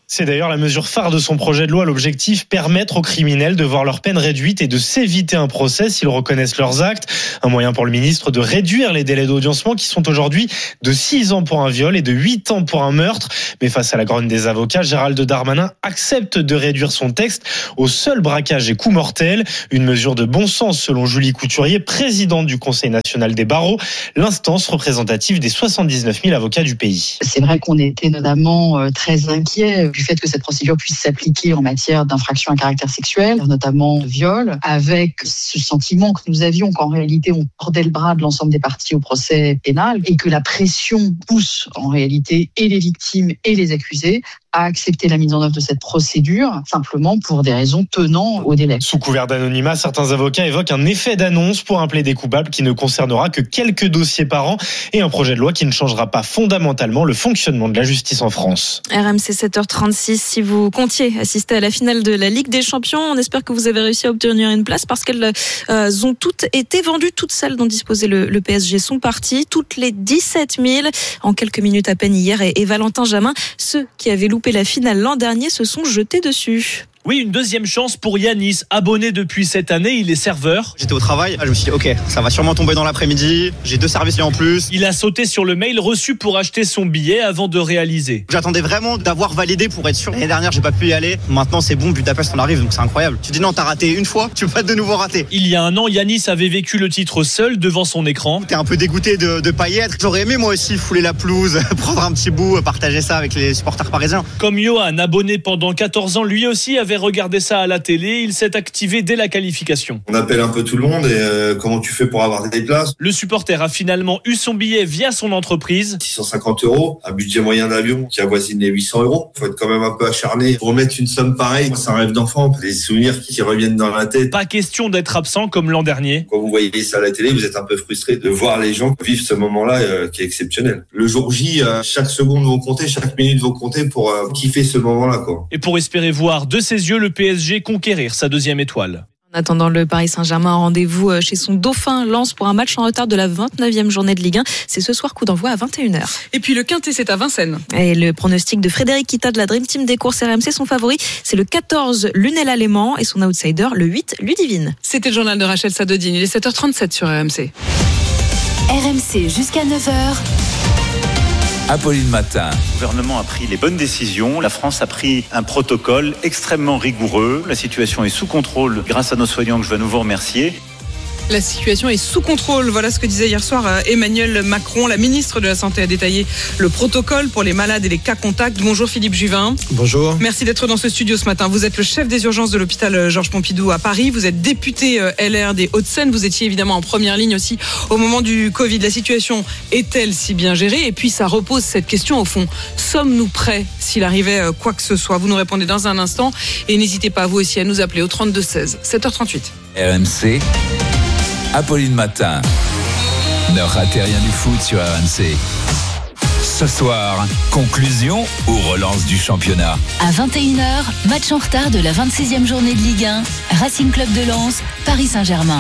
Speaker 1: C'est d'ailleurs la mesure phare de son projet de loi. L'objectif, permettre aux criminels de voir leur peine réduite et de s'éviter un procès s'ils reconnaissent leurs actes. Un moyen pour le ministre de réduire les délais d'audiencement qui sont aujourd'hui de six ans pour un viol et de huit ans pour un meurtre. Mais face à la grogne des avocats, Gérald Darmanin accepte de réduire son texte au seul braquage et coup mortel. Une mesure de bon sens selon Julie Couturier, présidente du Conseil national des barreaux, l'instance représentative des soixante-dix-neuf mille avocats du pays.
Speaker 4: C'est vrai qu'on était notamment très inquiets du fait que cette procédure puisse s'appliquer en matière d'infraction à caractère sexuel, notamment de viol, avec ce sentiment que nous avions qu'en réalité on tordait le bras de l'ensemble des parties au procès pénal et que la pression pousse en réalité et les victimes et les accusés à accepter la mise en œuvre de cette procédure, simplement pour des raisons tenant au délai.
Speaker 1: Sous couvert d'anonymat, certains avocats évoquent un effet d'annonce pour un plaidé coupable qui ne concernera que quelques dossiers par an et un projet de loi qui ne changera pas fondamentalement le fonctionnement de la justice en France.
Speaker 8: R M C sept heures trente-six, si vous comptiez assister à la finale de la Ligue des Champions, on espère que vous avez réussi à obtenir une place parce qu'elles euh, ont toutes été vendues. Toutes celles dont disposait le, le P S G sont parties, toutes les dix-sept mille en quelques minutes à peine hier. Et, et Valentin Jamin, ceux qui avaient loupé la finale l'an dernier se sont jetés dessus.
Speaker 9: Oui, une deuxième chance pour Yanis, abonné depuis cette année, il est serveur.
Speaker 12: J'étais au travail, je me suis dit ok, ça va sûrement tomber dans l'après-midi, j'ai deux services en plus.
Speaker 9: Il a sauté sur le mail reçu pour acheter son billet avant de réaliser.
Speaker 12: J'attendais vraiment d'avoir validé pour être sûr. L'année dernière, j'ai pas pu y aller. Maintenant, c'est bon, Budapest, on arrive, donc c'est incroyable. Tu dis non, t'as raté une fois, tu peux pas de nouveau rater.
Speaker 9: Il y a un an, Yanis avait vécu le titre seul devant son écran.
Speaker 12: T'es un peu dégoûté de, de pas y être. J'aurais aimé moi aussi fouler la pelouse, prendre un petit bout, partager ça avec les supporters parisiens.
Speaker 9: Comme Johan, abonné pendant quatorze ans, lui aussi avait regardé ça à la télé, il s'est activé dès la qualification.
Speaker 26: On appelle un peu tout le monde et euh, comment tu fais pour avoir des places ?
Speaker 9: Le supporter a finalement eu son billet via son entreprise.
Speaker 26: six cent cinquante euros, un budget moyen d'avion qui avoisine les huit cents euros. Il faut être quand même un peu acharné pour mettre une somme pareille. C'est un rêve d'enfant, des souvenirs qui reviennent dans la tête.
Speaker 9: Pas question d'être absent comme l'an dernier.
Speaker 26: Quand vous voyez ça à la télé, vous êtes un peu frustré de voir les gens vivre ce moment-là euh, qui est exceptionnel. Le jour J, euh, chaque seconde va compter, chaque minute va compter pour euh, kiffer ce moment-là, quoi.
Speaker 9: Et pour espérer voir de ses yeux le P S G conquérir sa deuxième étoile.
Speaker 8: En attendant, le Paris Saint-Germain a rendez-vous chez son dauphin Lens pour un match en retard de la vingt-neuvième journée de Ligue un. C'est ce soir, coup d'envoi à vingt et une heures.
Speaker 7: Et puis le Quintet, c'est à Vincennes.
Speaker 8: Et le pronostic de Frédéric Kita de la Dream Team des courses R M C, son favori, c'est le quatorze Lunel Allément et son outsider, le huit Ludivine.
Speaker 7: C'était le journal de Rachel Sadodine. Il est sept heures trente-sept sur R M C.
Speaker 15: R M C jusqu'à neuf heures.
Speaker 6: Apolline Matin.
Speaker 27: Le gouvernement a pris les bonnes décisions. La France a pris un protocole extrêmement rigoureux. La situation est sous contrôle grâce à nos soignants que je veux à nouveau remercier.
Speaker 7: La situation est sous contrôle. Voilà ce que disait hier soir Emmanuel Macron. La ministre de la Santé a détaillé le protocole pour les malades et les cas contacts. Bonjour Philippe Juvin.
Speaker 28: Bonjour.
Speaker 7: Merci d'être dans ce studio ce matin. Vous êtes le chef des urgences de l'hôpital Georges Pompidou à Paris. Vous êtes député L R des Hauts-de-Seine. Vous étiez évidemment en première ligne aussi au moment du Covid. La situation est-elle si bien gérée ? Et puis ça repose cette question au fond. Sommes-nous prêts s'il arrivait quoi que ce soit ? Vous nous répondez dans un instant. Et n'hésitez pas vous aussi à nous appeler au trente-deux seize, sept heures trente-huit.
Speaker 6: R M C, Apolline Matin. Ne ratez rien du foot sur R M C. Ce soir, conclusion ou relance du championnat.
Speaker 15: À vingt et une heures, match en retard de la vingt-sixième journée de Ligue un. Racing Club de Lens, Paris Saint-Germain.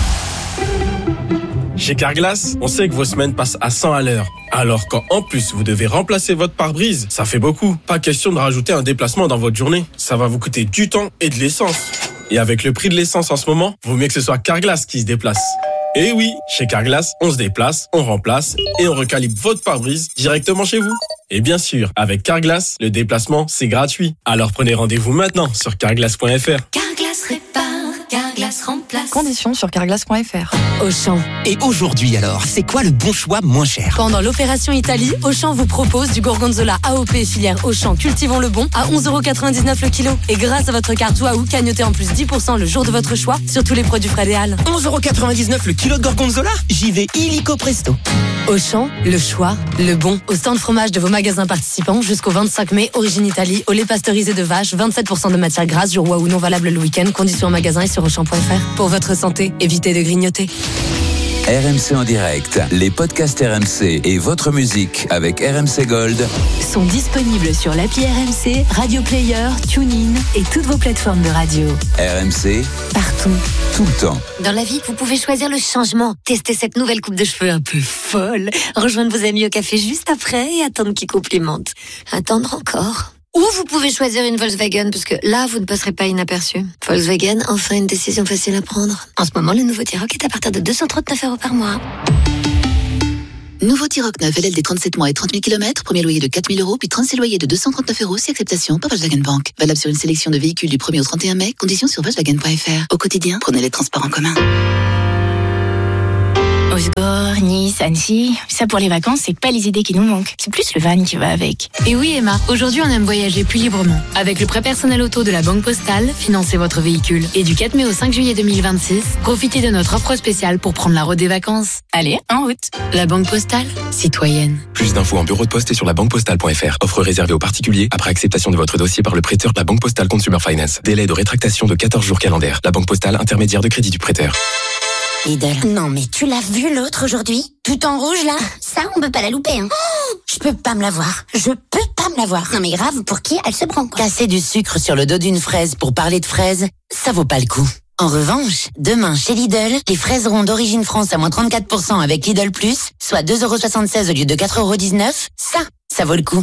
Speaker 29: Chez Carglass, on sait que vos semaines passent à cent à l'heure. Alors quand en plus vous devez remplacer votre pare-brise, ça fait beaucoup. Pas question de rajouter un déplacement dans votre journée. Ça va vous coûter du temps et de l'essence. Et avec le prix de l'essence en ce moment, vaut mieux que ce soit Carglass qui se déplace. Et oui, chez Carglass, on se déplace, on remplace et on recalibre votre pare-brise directement chez vous. Et bien sûr, avec Carglass, le déplacement, c'est gratuit. Alors prenez rendez-vous maintenant sur carglass point f r.
Speaker 30: Carglass répare, Carglass remplace.
Speaker 8: Conditions sur carglass point f r.
Speaker 31: Auchan. Et aujourd'hui alors, c'est quoi le bon choix moins cher ?
Speaker 11: Pendant l'opération Italie, Auchan vous propose du gorgonzola A O P filière Auchan Cultivons le Bon à onze euros quatre-vingt-dix-neuf le kilo. Et grâce à votre carte Waouh, cagnotez en plus dix pour cent le jour de votre choix sur tous les produits frais des Halles.
Speaker 31: onze euros quatre-vingt-dix-neuf le kilo de gorgonzola ? J'y vais illico presto.
Speaker 11: Auchan, le choix, le bon. Au stand fromage de vos magasins participants jusqu'au vingt-cinq mai, Origine Italie, au lait pasteurisé de vache, vingt-sept pour cent de matière grasse, jour Waouh non valable le week-end, conditions en magasin et sur auchan point f r. Pour votre santé, évitez de grignoter.
Speaker 6: R M C en direct, les podcasts R M C et votre musique avec R M C Gold
Speaker 15: sont disponibles sur l'appli R M C, Radio Player, TuneIn et toutes vos plateformes de radio.
Speaker 6: R M C,
Speaker 15: partout,
Speaker 6: tout le temps.
Speaker 30: Dans la vie, vous pouvez choisir le changement. Tester cette nouvelle coupe de cheveux un peu folle. Rejoindre vos amis au café juste après et attendre qu'ils complimentent. Attendre encore. Ou vous pouvez choisir une Volkswagen, parce que là, vous ne passerez pas inaperçu. Volkswagen, enfin une décision facile à prendre. En ce moment, le nouveau T-Roc est à partir de deux cent trente-neuf euros par mois.
Speaker 2: Nouveau T-Roc neuf, L L D trente-sept mois et trente mille kilomètres, premier loyer de quatre mille euros, puis trente-six loyers de deux cent trente-neuf euros, si acceptation par Volkswagen Bank. Valable sur une sélection de véhicules du premier au trente et un mai, conditions sur Volkswagen point F R. Au quotidien, prenez les transports en commun.
Speaker 10: Osgore, Nice, Annecy, ça pour les vacances, c'est pas les idées qui nous manquent. C'est plus le van qui va avec.
Speaker 11: Et oui Emma, aujourd'hui on aime voyager plus librement. Avec le prêt personnel auto de la Banque Postale, financez votre véhicule. Et du quatre mai au cinq juillet deux mille vingt-six, profitez de notre offre spéciale pour prendre la route des vacances. Allez, en route. La Banque Postale, citoyenne.
Speaker 13: Plus d'infos en bureau de poste et sur la banque postale point F R. Offre réservée aux particuliers après acceptation de votre dossier par le prêteur de la Banque Postale Consumer Finance. Délai de rétractation de quatorze jours calendaires. La Banque Postale, intermédiaire de crédit du prêteur.
Speaker 30: Lidl. Non mais tu l'as vu l'autre aujourd'hui? Tout en rouge là? Ça on peut pas la louper hein. Oh, je peux pas me la voir. Je peux pas me la voir. Non mais grave, pour qui elle se prend quoi?
Speaker 14: Casser du sucre sur le dos d'une fraise pour parler de fraises, ça vaut pas le coup. En revanche, demain chez Lidl, les fraises rondes d'origine France à moins trente-quatre pour cent avec Lidl Plus, soit deux euros soixante-seize au lieu de quatre euros dix-neuf, ça, ça vaut le coup.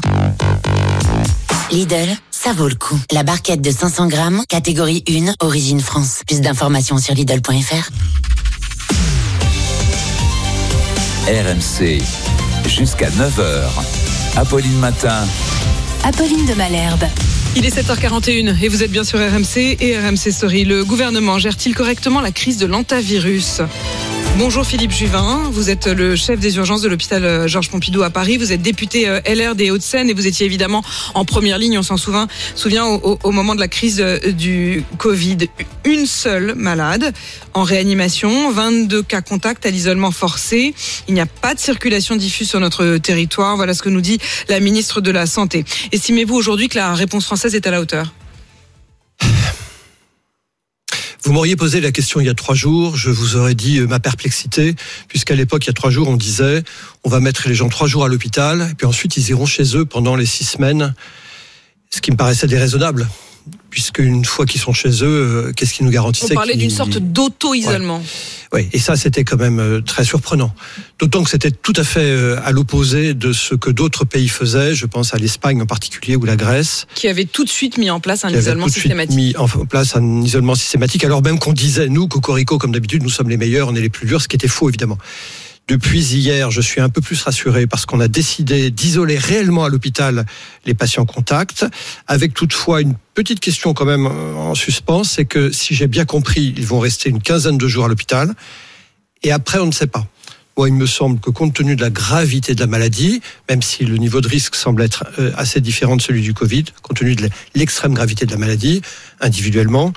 Speaker 14: Lidl, ça vaut le coup. La barquette de cinq cents grammes, catégorie un, origine France. Plus d'informations sur Lidl point F R.
Speaker 6: R M C, jusqu'à neuf heures. Apolline Matin.
Speaker 8: Apolline de Malherbe.
Speaker 7: Il est sept heures quarante et une et vous êtes bien sur R M C et R M C Story. Le gouvernement gère-t-il correctement la crise de l'hantavirus ? Bonjour Philippe Juvin, vous êtes le chef des urgences de l'hôpital Georges Pompidou à Paris. Vous êtes député L R des Hauts-de-Seine et vous étiez évidemment en première ligne, on s'en souvient, souvient au, au moment de la crise du Covid. Une seule malade en réanimation, vingt-deux cas contacts à l'isolement forcé. Il n'y a pas de circulation diffuse sur notre territoire. Voilà ce que nous dit la ministre de la Santé. Estimez-vous aujourd'hui que la réponse française est à la hauteur ?
Speaker 23: Vous m'auriez posé la question il y a trois jours, je vous aurais dit ma perplexité, puisqu'à l'époque, il y a trois jours, on disait on va mettre les gens trois jours à l'hôpital, et puis ensuite ils iront chez eux pendant les six semaines, ce qui me paraissait déraisonnable, puisque une fois qu'ils sont chez eux, qu'est-ce qui nous garantissait ?
Speaker 7: On parlait d'une sorte d'auto-isolement.
Speaker 23: Ouais. Oui, et ça, c'était quand même très surprenant. D'autant que c'était tout à fait à l'opposé de ce que d'autres pays faisaient. Je pense à l'Espagne en particulier ou la Grèce.
Speaker 7: Qui avait tout de suite mis en place un
Speaker 23: qui
Speaker 7: isolement
Speaker 23: avait tout
Speaker 7: systématique.
Speaker 23: De suite mis en place un isolement systématique, alors même qu'on disait, nous, Cocorico, comme d'habitude, nous sommes les meilleurs, on est les plus durs, ce qui était faux, évidemment. Depuis hier, je suis un peu plus rassuré parce qu'on a décidé d'isoler réellement à l'hôpital les patients contacts, avec toutefois une petite question quand même en suspens, c'est que si j'ai bien compris, ils vont rester une quinzaine de jours à l'hôpital, et après on ne sait pas. Moi, il me semble que compte tenu de la gravité de la maladie, même si le niveau de risque semble être assez différent de celui du Covid, compte tenu de l'extrême gravité de la maladie, individuellement,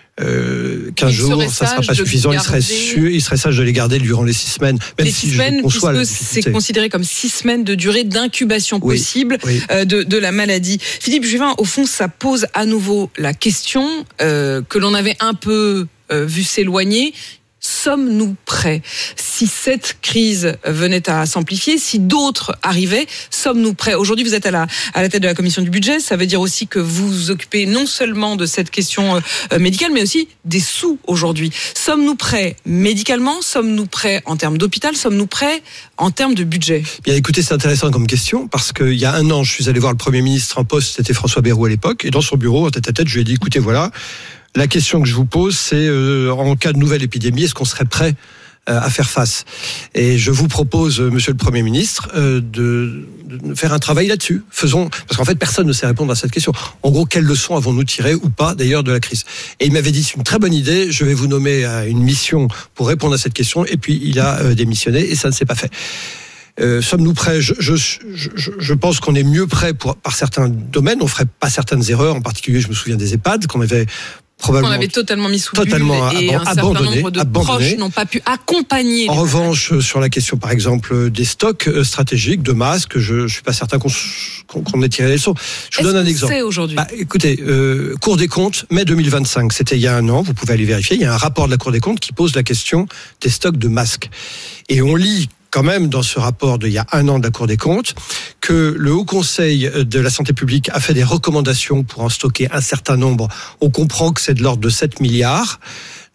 Speaker 23: Euh, quinze jours, ça ne sera pas suffisant. Il serait, sûr, il serait sage de les garder durant les six semaines. Même
Speaker 7: les
Speaker 23: si
Speaker 7: six semaines,
Speaker 23: puisque
Speaker 7: c'est considéré comme six semaines de durée d'incubation
Speaker 23: oui,
Speaker 7: possible
Speaker 23: oui.
Speaker 7: Euh, de, de la maladie. Philippe Juvin, au fond, ça pose à nouveau la question euh, que l'on avait un peu euh, vu s'éloigner. Sommes-nous prêts ? Si cette crise venait à s'amplifier, si d'autres arrivaient, sommes-nous prêts ? Aujourd'hui, vous êtes à la, à la tête de la commission du budget. Ça veut dire aussi que vous vous occupez non seulement de cette question euh, médicale, mais aussi des sous aujourd'hui. Sommes-nous prêts médicalement ? Sommes-nous prêts en termes d'hôpital ? Sommes-nous prêts en termes de budget ?
Speaker 23: Bien, écoutez, c'est intéressant comme question, parce qu'il y a un an, je suis allé voir le Premier ministre en poste, c'était François Bayrou à l'époque, et dans son bureau, en tête à tête, je lui ai dit, écoutez, voilà, la question que je vous pose, c'est euh, en cas de nouvelle épidémie, est-ce qu'on serait prêt euh, à faire face ? Et je vous propose, euh, Monsieur le Premier ministre, euh, de, de faire un travail là-dessus. Faisons, parce qu'en fait, personne ne sait répondre à cette question. En gros, quelles leçons avons-nous tirées ou pas, d'ailleurs, de la crise ? Et il m'avait dit, c'est une très bonne idée, je vais vous nommer à une mission pour répondre à cette question. Et puis, il a euh, démissionné et ça ne s'est pas fait. Euh, sommes-nous prêts ? je, je, je, je pense qu'on est mieux prêts pour, par certains domaines. On ne ferait pas certaines erreurs. En particulier, je me souviens des EHPAD qu'on avait probablement
Speaker 7: on avait totalement mis sous
Speaker 23: totalement
Speaker 7: bulle et un certain nombre de
Speaker 23: abandonné.
Speaker 7: proches n'ont pas pu accompagner.
Speaker 23: En revanche, sur la question, par exemple, des stocks stratégiques de masques, je ne suis pas certain qu'on, qu'on ait tiré les leçons. Je vous
Speaker 7: Est-ce
Speaker 23: donne un
Speaker 7: qu'on
Speaker 23: exemple.
Speaker 7: sait aujourd'hui ?
Speaker 23: Bah, écoutez, euh, Cour des comptes, mai deux mille vingt-cinq, c'était il y a un an, vous pouvez aller vérifier, il y a un rapport de la Cour des comptes qui pose la question des stocks de masques. Et on lit quand même dans ce rapport d'il y a un an de la Cour des comptes, que le Haut Conseil de la Santé publique a fait des recommandations pour en stocker un certain nombre. On comprend que c'est de l'ordre de sept milliards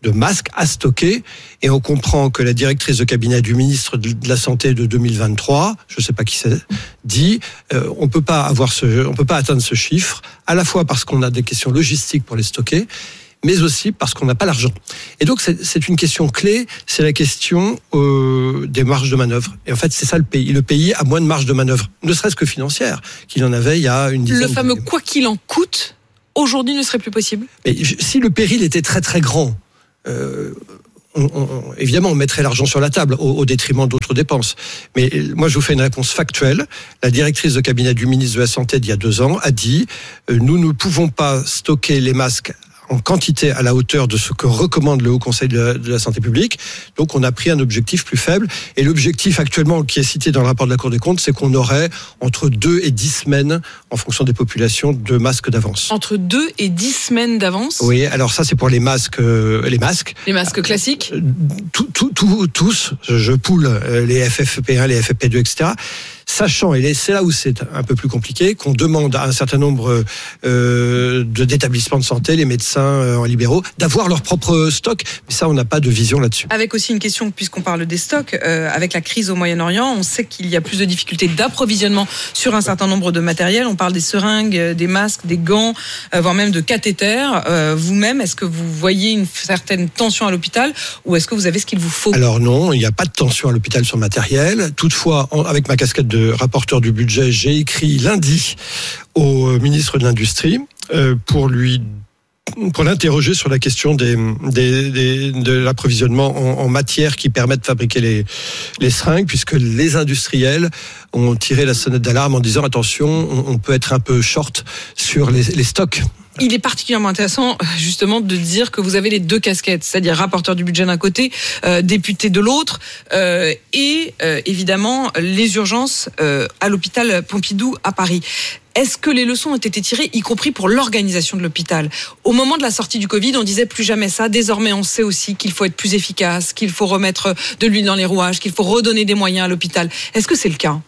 Speaker 3: de masques à stocker. Et on comprend que la directrice de cabinet du ministre de la Santé de deux mille vingt-trois, je ne sais pas qui c'est, dit euh, on peut pas avoir ce, on peut pas atteindre ce chiffre, à la fois parce qu'on a des questions logistiques pour les stocker, mais aussi parce qu'on n'a pas l'argent. Et donc c'est, c'est une question clé, c'est la question euh, des marges de manœuvre. Et en fait, c'est ça le pays. Le pays a moins de marge de manœuvre, ne serait-ce que financière, qu'il en avait il y a une dizaine d'années.
Speaker 7: Le fameux quoi qu'il en coûte, aujourd'hui ne serait plus possible.
Speaker 3: Mais si le péril était très très grand, euh, on, on, évidemment on mettrait l'argent sur la table au, au détriment d'autres dépenses. Mais moi je vous fais une réponse factuelle. La directrice de cabinet du ministre de la Santé d'il y a deux ans a dit euh, nous ne pouvons pas stocker les masques en quantité à la hauteur de ce que recommande le Haut Conseil de la, de la Santé publique. Donc on a pris un objectif plus faible. Et l'objectif actuellement qui est cité dans le rapport de la Cour des comptes, c'est qu'on aurait entre deux et dix semaines, en fonction des populations, de masques d'avance.
Speaker 7: Entre deux et dix semaines d'avance ?
Speaker 3: Oui, alors ça c'est pour les masques. Euh, les masques.
Speaker 7: Les masques classiques ?
Speaker 3: tout, tout, tout, Tous, je poule les F F P un, les F F P deux, et cetera. Sachant, et c'est là où c'est un peu plus compliqué, qu'on demande à un certain nombre euh, de, d'établissements de santé, les médecins euh, en libéraux, d'avoir leur propre stock. Mais ça, on n'a pas de vision là-dessus.
Speaker 7: Avec aussi une question, puisqu'on parle des stocks, euh, avec la crise au Moyen-Orient, on sait qu'il y a plus de difficultés d'approvisionnement sur un certain nombre de matériels. On parle des seringues, des masques, des gants, euh, voire même de cathéters. Euh, vous-même, est-ce que vous voyez une certaine tension à l'hôpital ou est-ce que vous avez ce qu'il vous faut ?
Speaker 3: Alors non, il n'y a pas de tension à l'hôpital sur le matériel. Toutefois, en, avec ma casquette de de rapporteur du budget, j'ai écrit lundi au ministre de l'Industrie euh, pour lui pour l'interroger sur la question des, des, des, de l'approvisionnement en, en matières qui permettent de fabriquer les, les seringues, puisque les industriels ont tiré la sonnette d'alarme en disant attention, on, on peut être un peu short sur les, les stocks.
Speaker 7: Il est particulièrement intéressant justement de dire que vous avez les deux casquettes, c'est-à-dire rapporteur du budget d'un côté, euh, député de l'autre, euh, et euh, évidemment les urgences euh, à l'hôpital Pompidou à Paris. Est-ce que les leçons ont été tirées, y compris pour l'organisation de l'hôpital ? Au moment de la sortie du Covid, on disait plus jamais ça. Désormais, on sait aussi qu'il faut être plus efficace, qu'il faut remettre de l'huile dans les rouages, qu'il faut redonner des moyens à l'hôpital. Est-ce que c'est le cas ?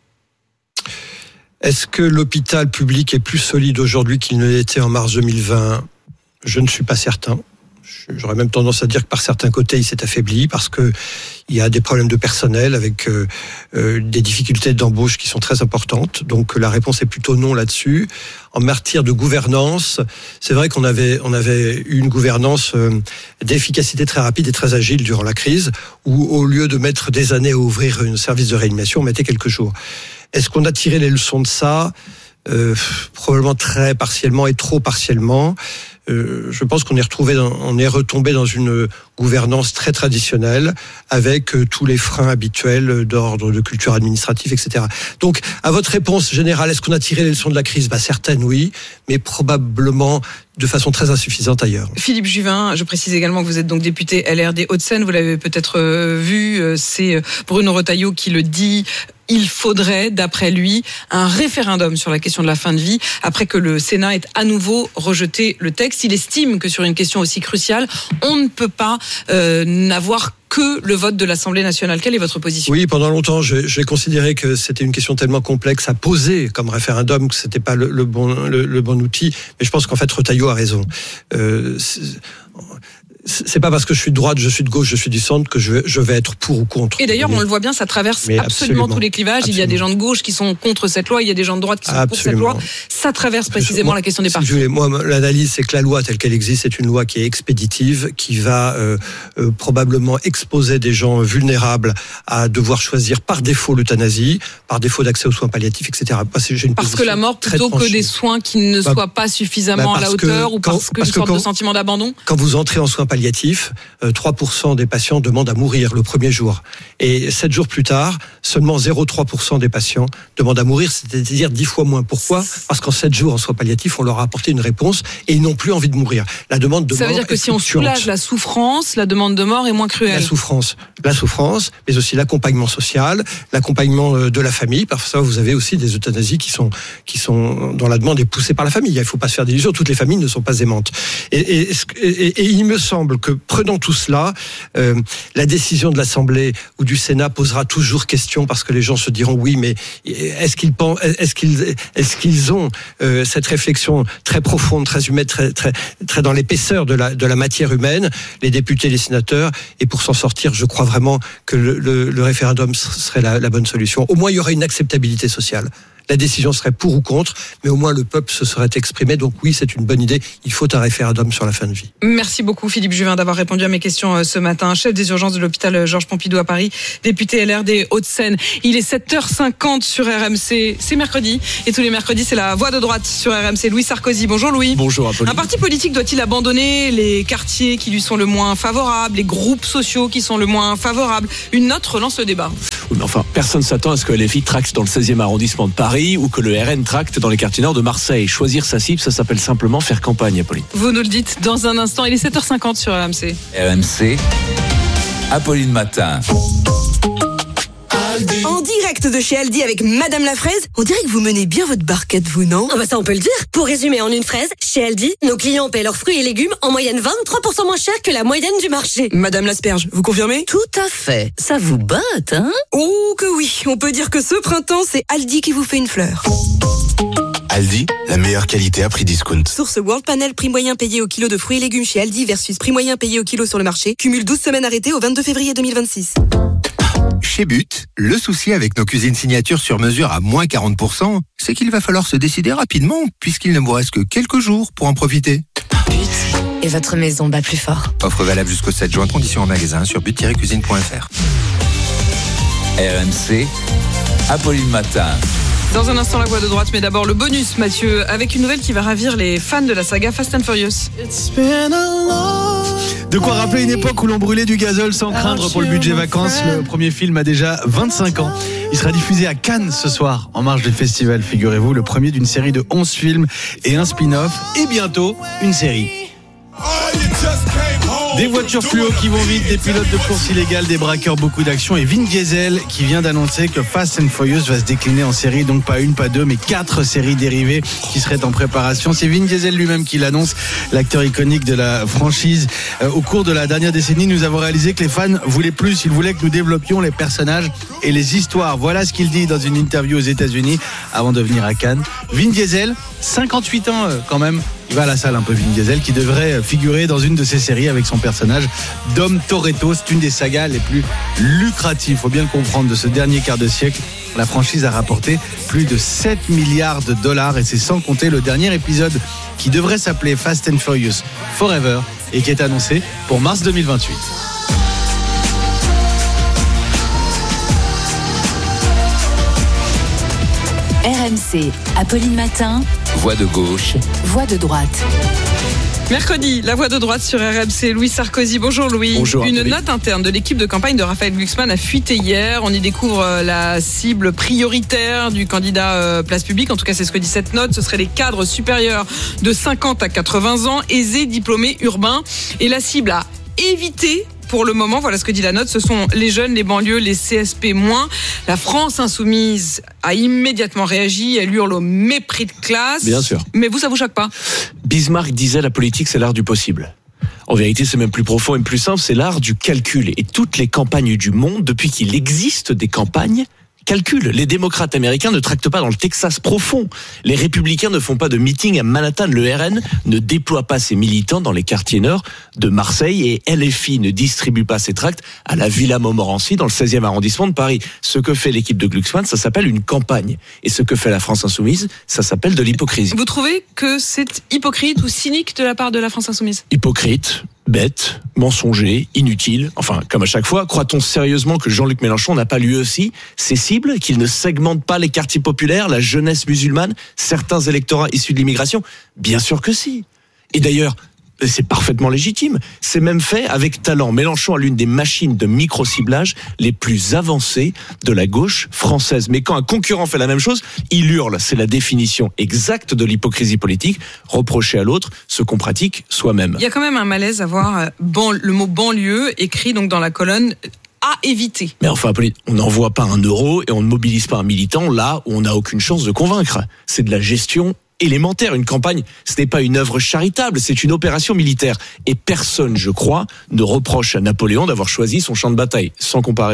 Speaker 3: Est-ce que l'hôpital public est plus solide aujourd'hui qu'il ne l'était en mars deux mille vingt ? Je ne suis pas certain. J'aurais même tendance à dire que par certains côtés, il s'est affaibli parce que il y a des problèmes de personnel avec euh, euh, des difficultés d'embauche qui sont très importantes. Donc la réponse est plutôt non là-dessus. En matière de gouvernance, c'est vrai qu'on avait on avait eu une gouvernance euh, d'efficacité très rapide et très agile durant la crise, où au lieu de mettre des années à ouvrir un service de réanimation, on mettait quelques jours. Est-ce qu'on a tiré les leçons de ça ? euh, Probablement très partiellement et trop partiellement. Euh, je pense qu'on est retrouvé, dans, on est retombé dans une gouvernance très traditionnelle avec euh, tous les freins habituels d'ordre de culture administrative, et cetera. Donc, à votre réponse générale, est-ce qu'on a tiré les leçons de la crise ? Bah, certaines, oui, mais probablement de façon très insuffisante ailleurs.
Speaker 7: Philippe Juvin, je précise également que vous êtes donc député L R D Hauts-de-Seine, vous l'avez peut-être vu, c'est Bruno Retailleau qui le dit. Il faudrait, d'après lui, un référendum sur la question de la fin de vie, après que le Sénat ait à nouveau rejeté le texte. Il estime que sur une question aussi cruciale, on ne peut pas euh, n'avoir que le vote de l'Assemblée nationale. Quelle est votre position ?
Speaker 3: Oui, pendant longtemps, j'ai, j'ai considéré que c'était une question tellement complexe à poser comme référendum que c'était pas le, le bon le, le bon outil. Mais je pense qu'en fait, Retailleau a raison. Euh, c'est, c'est pas parce que je suis de droite, je suis de gauche, je suis du centre que je vais, je vais être pour ou contre.
Speaker 7: Et d'ailleurs, on le voit bien, ça traverse absolument, absolument tous les clivages. Absolument. Il y a des gens de gauche qui sont contre cette loi, il y a des gens de droite qui sont absolument. pour cette loi. Ça traverse précisément moi, la question des partis.
Speaker 3: Si moi, l'analyse, c'est que la loi telle qu'elle existe, c'est une loi qui est expéditive, qui va euh, euh, probablement exposer des gens vulnérables à devoir choisir par défaut l'euthanasie, par défaut d'accès aux soins palliatifs, et cetera. Moi, j'ai une
Speaker 7: parce que la mort plutôt que des soins qui ne bah, soient pas suffisamment bah à la hauteur, que, ou parce qu'une sorte quand, de sentiment d'abandon.
Speaker 3: Quand vous entrez en soins palliatifs, trois pour cent des patients demandent à mourir le premier jour. Et sept jours plus tard, seulement zéro virgule trois pour cent des patients demandent à mourir, c'est-à-dire dix fois moins. Pourquoi ? Parce qu'en sept jours en soins palliatifs, on leur a apporté une réponse et ils n'ont plus envie de mourir. La demande de
Speaker 7: Ça
Speaker 3: mort
Speaker 7: veut dire que si on soulage la souffrance, la demande de mort est moins cruelle.
Speaker 3: La souffrance, la souffrance, mais aussi l'accompagnement social, l'accompagnement de la famille. Parfois, vous avez aussi des euthanasies qui sont, qui sont, dont la demande est poussée par la famille. Il ne faut pas se faire d'illusions. Toutes les familles ne sont pas aimantes. Et, et, et, et il me semble que, prenant tout cela, euh, la décision de l'Assemblée ou du Sénat posera toujours question question parce que les gens se diront oui, mais est-ce qu'ils pensent, est-ce qu'ils, est-ce qu'ils ont euh, cette réflexion très profonde, très humaine, très, très, très dans l'épaisseur de la, de la matière humaine, les députés, les sénateurs, et pour s'en sortir, je crois vraiment que le, le, le référendum serait la, la bonne solution. Au moins, il y aurait une acceptabilité sociale. La décision serait pour ou contre, mais au moins le peuple se serait exprimé. Donc oui, c'est une bonne idée. Il faut un référendum sur la fin de vie.
Speaker 7: Merci beaucoup Philippe Juvin d'avoir répondu à mes questions ce matin. Chef des urgences de l'hôpital Georges Pompidou à Paris, député L R des Hauts-de-Seine. Il est sept heures cinquante sur R M C. C'est mercredi. Et tous les mercredis, c'est la voix de droite sur R M C. Louis Sarkozy. Bonjour Louis.
Speaker 5: Bonjour Apolline.
Speaker 7: Un parti politique doit-il abandonner les quartiers qui lui sont le moins favorables, les groupes sociaux qui sont le moins favorables? Une note relance le débat.
Speaker 5: Oui, mais enfin, personne s'attend à ce que L F I tracte dans le seizième arrondissement de Paris ou que le R N tracte dans les quartiers nord de Marseille. Choisir sa cible, ça s'appelle simplement faire campagne, Apolline.
Speaker 7: Vous nous le dites dans un instant. Il est sept heures cinquante sur R M C.
Speaker 6: R M C, Apolline Matin.
Speaker 16: En direct de chez Aldi avec Madame la Fraise, on dirait que vous menez bien votre barquette, vous, non?
Speaker 17: Ah bah ça on peut le dire. Pour résumer en une phrase, chez Aldi, nos clients paient leurs fruits et légumes en moyenne vingt-trois pour cent moins cher que la moyenne du marché.
Speaker 16: Madame l'asperge, vous confirmez?
Speaker 17: Tout à fait. Ça vous botte, hein?
Speaker 16: Oh que oui, on peut dire que ce printemps, c'est Aldi qui vous fait une fleur.
Speaker 18: Aldi, la meilleure qualité à prix discount.
Speaker 16: Source World Panel, prix moyen payé au kilo de fruits et légumes chez Aldi versus prix moyen payé au kilo sur le marché. Cumule douze semaines arrêtées au vingt-deux février deux mille vingt-six.
Speaker 18: Chez But, le souci avec nos cuisines signatures sur mesure à moins quarante pour cent, c'est qu'il va falloir se décider rapidement, puisqu'il ne vous reste que quelques jours pour en profiter.
Speaker 17: But, et votre maison bat plus fort.
Speaker 18: Offre valable jusqu'au sept juin, conditions en magasin sur but tiret cuisine point f r.
Speaker 6: R M C, Apolline Matin.
Speaker 7: Dans un instant, la voix de droite, mais d'abord le bonus, Mathieu, avec une nouvelle qui va ravir les fans de la saga Fast and Furious.
Speaker 19: De quoi rappeler une époque où l'on brûlait du gazole sans craindre pour le budget vacances. Le premier film a déjà vingt-cinq ans. Il sera diffusé à Cannes ce soir, en marge du festival, figurez-vous, le premier d'une série de onze films et un spin-off, et bientôt une série. Des voitures fluo qui vont vite, des pilotes de course illégales, des braqueurs, beaucoup d'action, et Vin Diesel qui vient d'annoncer que Fast and Furious va se décliner en série, donc pas une, pas deux, mais quatre séries dérivées qui seraient en préparation. C'est Vin Diesel lui-même qui l'annonce, l'acteur iconique de la franchise. Euh, au cours de la dernière décennie, nous avons réalisé que les fans voulaient plus, ils voulaient que nous développions les personnages et les histoires. Voilà ce qu'il dit dans une interview aux États-Unis avant de venir à Cannes. Vin Diesel, cinquante-huit ans euh, quand même. Il va à la salle un peu, Vin Diesel, qui devrait figurer dans une de ses séries avec son personnage Dom Toretto. C'est une des sagas les plus lucratives, faut bien le comprendre, de ce dernier quart de siècle. La franchise a rapporté plus de sept milliards de dollars et c'est sans compter le dernier épisode qui devrait s'appeler Fast and Furious Forever et qui est annoncé pour mars deux mille vingt-huit.
Speaker 15: R M C, Apolline Matin.
Speaker 6: Voix de gauche.
Speaker 15: Voix de droite.
Speaker 7: Mercredi, la voix de droite sur R M C, Louis Sarkozy. Bonjour Louis.
Speaker 5: Bonjour.
Speaker 7: Une
Speaker 5: Louis.
Speaker 7: note interne de l'équipe de campagne de Raphaël Glucksmann a fuité hier. On y découvre la cible prioritaire du candidat Place Publique. En tout cas, c'est ce que dit cette note. Ce seraient les cadres supérieurs de cinquante à quatre-vingts ans, aisés, diplômés, urbains. Et la cible à éviter pour le moment, voilà ce que dit la note, ce sont les jeunes, les banlieues, les C S P moins. La France insoumise a immédiatement réagi, elle hurle au mépris de classe.
Speaker 5: Bien sûr.
Speaker 7: Mais vous, ça vous choque pas?
Speaker 5: Bismarck disait la politique, c'est l'art du possible. En vérité, c'est même plus profond et plus simple, c'est l'art du calcul. Et toutes les campagnes du monde, depuis qu'il existe des campagnes, calculent. Les démocrates américains ne tractent pas dans le Texas profond. Les républicains ne font pas de meeting à Manhattan. Le R N ne déploie pas ses militants dans les quartiers nord de Marseille et L F I ne distribue pas ses tracts à la Villa Montmorency dans le seizième arrondissement de Paris. Ce que fait l'équipe de Glucksmann, ça s'appelle une campagne. Et ce que fait la France insoumise, ça s'appelle de l'hypocrisie.
Speaker 7: Vous trouvez que c'est hypocrite ou cynique de la part de la France insoumise?
Speaker 5: Hypocrite, bête, mensonger, inutile. Enfin, comme à chaque fois, croit-on sérieusement que Jean-Luc Mélenchon n'a pas lui aussi ses cibles, qu'il ne segmente pas les quartiers populaires, la jeunesse musulmane, certains électorats issus de l'immigration? Bien sûr que si. Et d'ailleurs, c'est parfaitement légitime. C'est même fait avec talent. Mélenchon a l'une des machines de micro-ciblage les plus avancées de la gauche française. Mais quand un concurrent fait la même chose, il hurle. C'est la définition exacte de l'hypocrisie politique. Reprocher à l'autre ce qu'on pratique soi-même.
Speaker 7: Il y a quand même un malaise à voir ban- le mot banlieue écrit donc dans la colonne à éviter.
Speaker 5: Mais enfin, on n'envoie pas un euro et on ne mobilise pas un militant là où on n'a aucune chance de convaincre. C'est de la gestion élémentaire. Une campagne, ce n'est pas une œuvre charitable, c'est une opération militaire. Et personne, je crois, ne reproche à Napoléon d'avoir choisi son champ de bataille, sans comparaison.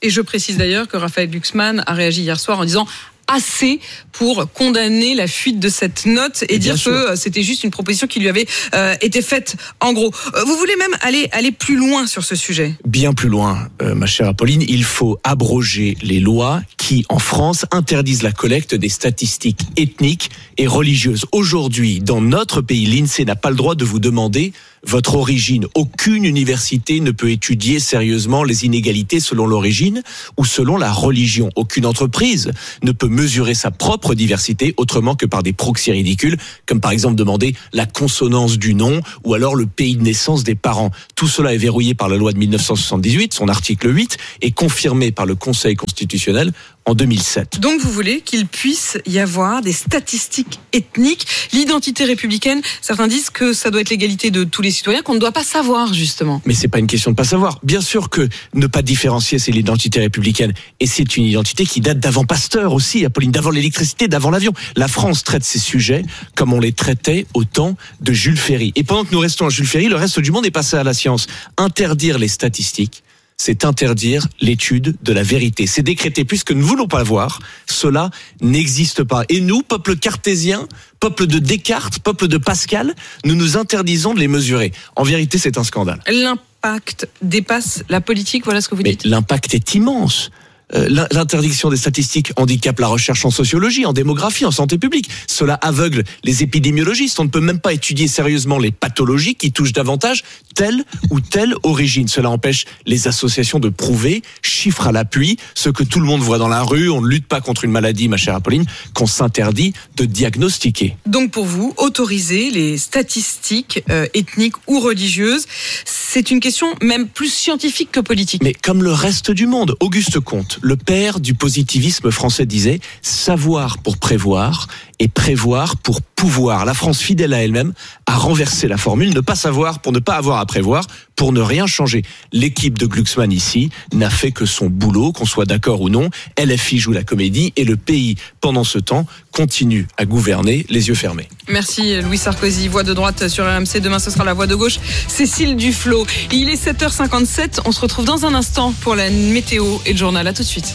Speaker 7: Et je précise d'ailleurs que Raphaël Glucksmann a réagi hier soir en disant assez pour condamner la fuite de cette note et, et dire que c'était juste une proposition qui lui avait euh, été faite en gros. Vous voulez même aller, aller plus loin sur ce sujet ?
Speaker 5: Bien plus loin, euh, ma chère Apolline, il faut abroger les lois qui, en France, interdisent la collecte des statistiques ethniques et religieuses. Aujourd'hui, dans notre pays, l'INSEE n'a pas le droit de vous demander votre origine. Aucune université ne peut étudier sérieusement les inégalités selon l'origine ou selon la religion. Aucune entreprise ne peut mesurer sa propre diversité autrement que par des proxys ridicules, comme par exemple demander la consonance du nom ou alors le pays de naissance des parents. Tout cela est verrouillé par la loi de dix-neuf cent soixante-dix-huit, son article huit, et confirmé par le Conseil constitutionnel en deux mille sept.
Speaker 7: Donc vous voulez qu'il puisse y avoir des statistiques ethniques, l'identité républicaine, certains disent que ça doit être l'égalité de tous les citoyens, qu'on ne doit pas savoir justement.
Speaker 5: Mais c'est pas une question de pas savoir. Bien sûr que ne pas différencier, c'est l'identité républicaine. Et c'est une identité qui date d'avant Pasteur aussi, Apolline, d'avant l'électricité, d'avant l'avion. La France traite ces sujets comme on les traitait au temps de Jules Ferry. Et pendant que nous restons à Jules Ferry, le reste du monde est passé à la science. Interdire les statistiques, c'est interdire l'étude de la vérité. C'est décréter, puisque nous ne voulons pas le voir, cela n'existe pas. Et nous, peuple cartésien, peuple de Descartes, peuple de Pascal, nous nous interdisons de les mesurer. En vérité, c'est un scandale.
Speaker 7: L'impact dépasse la politique, voilà ce que vous
Speaker 5: Mais
Speaker 7: dites.
Speaker 5: L'impact est immense. L'interdiction des statistiques handicape la recherche en sociologie, en démographie, en santé publique. Cela aveugle les épidémiologistes. On ne peut même pas étudier sérieusement les pathologies qui touchent davantage telle ou telle origine. Cela empêche les associations de prouver, chiffres à l'appui, ce que tout le monde voit dans la rue. On ne lutte pas contre une maladie, ma chère Apolline, qu'on s'interdit de diagnostiquer.
Speaker 7: Donc pour vous, autoriser les statistiques euh, ethniques ou religieuses, c'est une question même plus scientifique que politique.
Speaker 5: Mais comme le reste du monde, Auguste Comte, le père du positivisme français, disait « savoir pour prévoir et prévoir pour pouvoir ». La France, fidèle à elle-même, a renversé la formule « ne pas savoir pour ne pas avoir à prévoir, pour ne rien changer ». L'équipe de Glucksmann ici n'a fait que son boulot, qu'on soit d'accord ou non. L F I joue la comédie et le pays, pendant ce temps, continue à gouverner les yeux fermés.
Speaker 7: Merci Louis Sarkozy, voix de droite sur R M C. Demain, ce sera la voix de gauche, Cécile Duflot. Il est sept heures cinquante-sept, on se retrouve dans un instant pour la météo et le journal. À tout de suite.